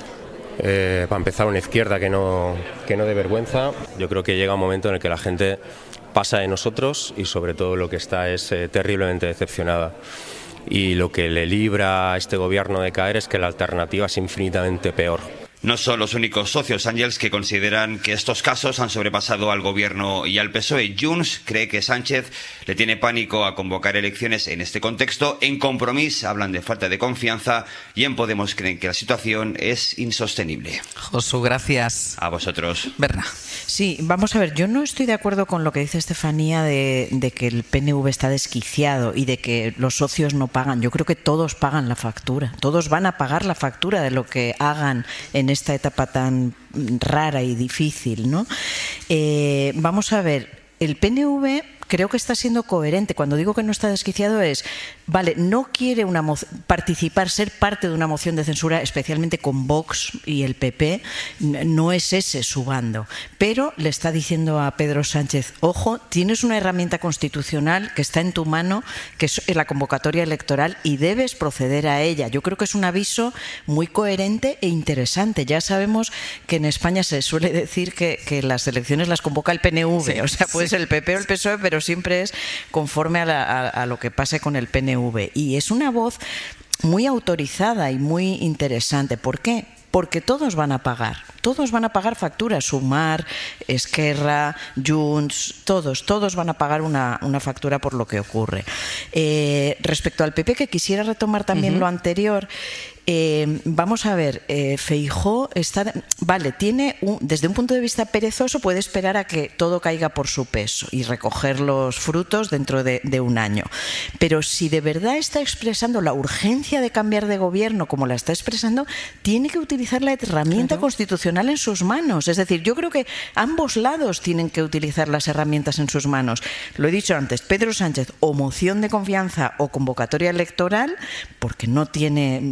Para empezar, una izquierda que no dé vergüenza. Yo creo que llega un momento en el que la gente pasa de nosotros y sobre todo lo que está es terriblemente decepcionada. Y lo que le libra a este gobierno de caer es que la alternativa es infinitamente peor. No son los únicos socios, Ángels, que consideran que estos casos han sobrepasado al gobierno y al PSOE. Junts cree que Sánchez le tiene pánico a convocar elecciones en este contexto. En Compromís hablan de falta de confianza y en Podemos creen que la situación es insostenible. Josu, gracias. A vosotros. Berna. Sí, vamos a ver, yo no estoy de acuerdo con lo que dice Estefanía de que el PNV está desquiciado y de que los socios no pagan. Yo creo que todos pagan la factura, todos van a pagar la factura de lo que hagan en esta etapa tan rara y difícil, ¿no? Vamos a ver, el PNV creo que está siendo coherente. Cuando digo que no está desquiciado es, vale, no quiere participar, ser parte de una moción de censura, especialmente con Vox y el PP, no es ese su bando. Pero le está diciendo a Pedro Sánchez, ojo, tienes una herramienta constitucional que está en tu mano, que es la convocatoria electoral, y debes proceder a ella. Yo creo que es un aviso muy coherente e interesante. Ya sabemos que en España se suele decir que las elecciones las convoca el PNV, sí, o sea, puede ser el PP o el PSOE, pero siempre es conforme a lo que pase con el PNV. Y es una voz muy autorizada y muy interesante. ¿Por qué? Porque todos van a pagar facturas, Sumar, Esquerra, Junts, todos van a pagar una factura por lo que ocurre. Respecto al PP, que quisiera retomar también lo anterior, vamos a ver, Feijóo está, vale, tiene desde un punto de vista perezoso puede esperar a que todo caiga por su peso y recoger los frutos dentro de un año. Pero si de verdad está expresando la urgencia de cambiar de gobierno como la está expresando, tiene que utilizar la herramienta constitucional en sus manos. Es decir, yo creo que ambos lados tienen que utilizar las herramientas en sus manos. Lo he dicho antes, Pedro Sánchez o moción de confianza o convocatoria electoral, porque no tiene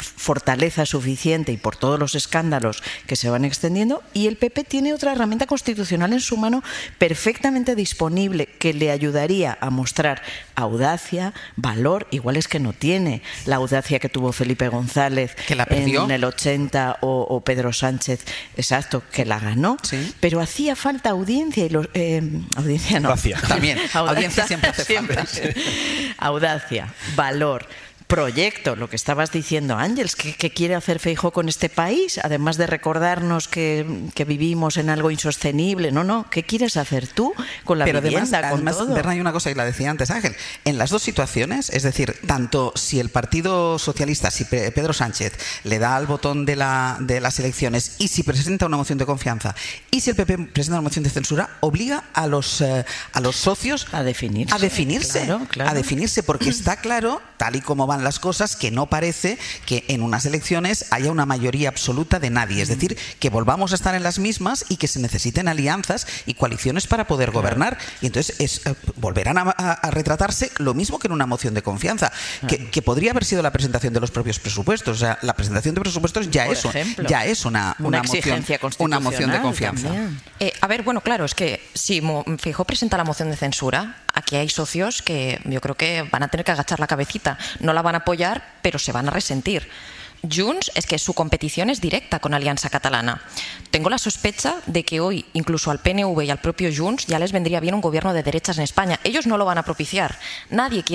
fortaleza suficiente y por todos los escándalos que se van extendiendo, y el PP tiene otra herramienta constitucional en su mano perfectamente disponible que le ayudaría a mostrar audacia, valor. Igual es que no tiene la audacia que tuvo Felipe González en el 80 o Pedro Sánchez, exacto, que la ganó, sí. Pero hacía falta audiencia y audiencia no. También, audiencia siempre hace falta. Audacia, valor, proyecto, lo que estabas diciendo, Ángeles, ¿qué quiere hacer Feijóo con este país? Además de recordarnos que vivimos en algo insostenible. No, ¿qué quieres hacer tú con la vivienda, además, con todo? Berna, hay una cosa que la decía antes Ángel, en las dos situaciones, es decir, tanto si el Partido Socialista, si Pedro Sánchez le da al botón de las elecciones y si presenta una moción de confianza y si el PP presenta una moción de censura, obliga a los socios a definirse. A definirse, porque está claro, tal y como van las cosas, que no parece que en unas elecciones haya una mayoría absoluta de nadie, es decir, que volvamos a estar en las mismas y que se necesiten alianzas y coaliciones para poder gobernar, y entonces volverán a retratarse lo mismo que en una moción de confianza, que podría haber sido la presentación de los propios presupuestos. O sea, la presentación de presupuestos ya es una exigencia una moción de confianza. A ver, bueno, claro, es que si Feijóo presenta la moción de censura, aquí hay socios que yo creo que van a tener que agachar la cabecita, no la van a apoyar, pero se van a resentir. Junts es que su competición es directa con Alianza Catalana. Tengo la sospecha de que hoy incluso al PNV y al propio Junts ya les vendría bien un gobierno de derechas en España. Ellos no lo van a propiciar. Nadie quiere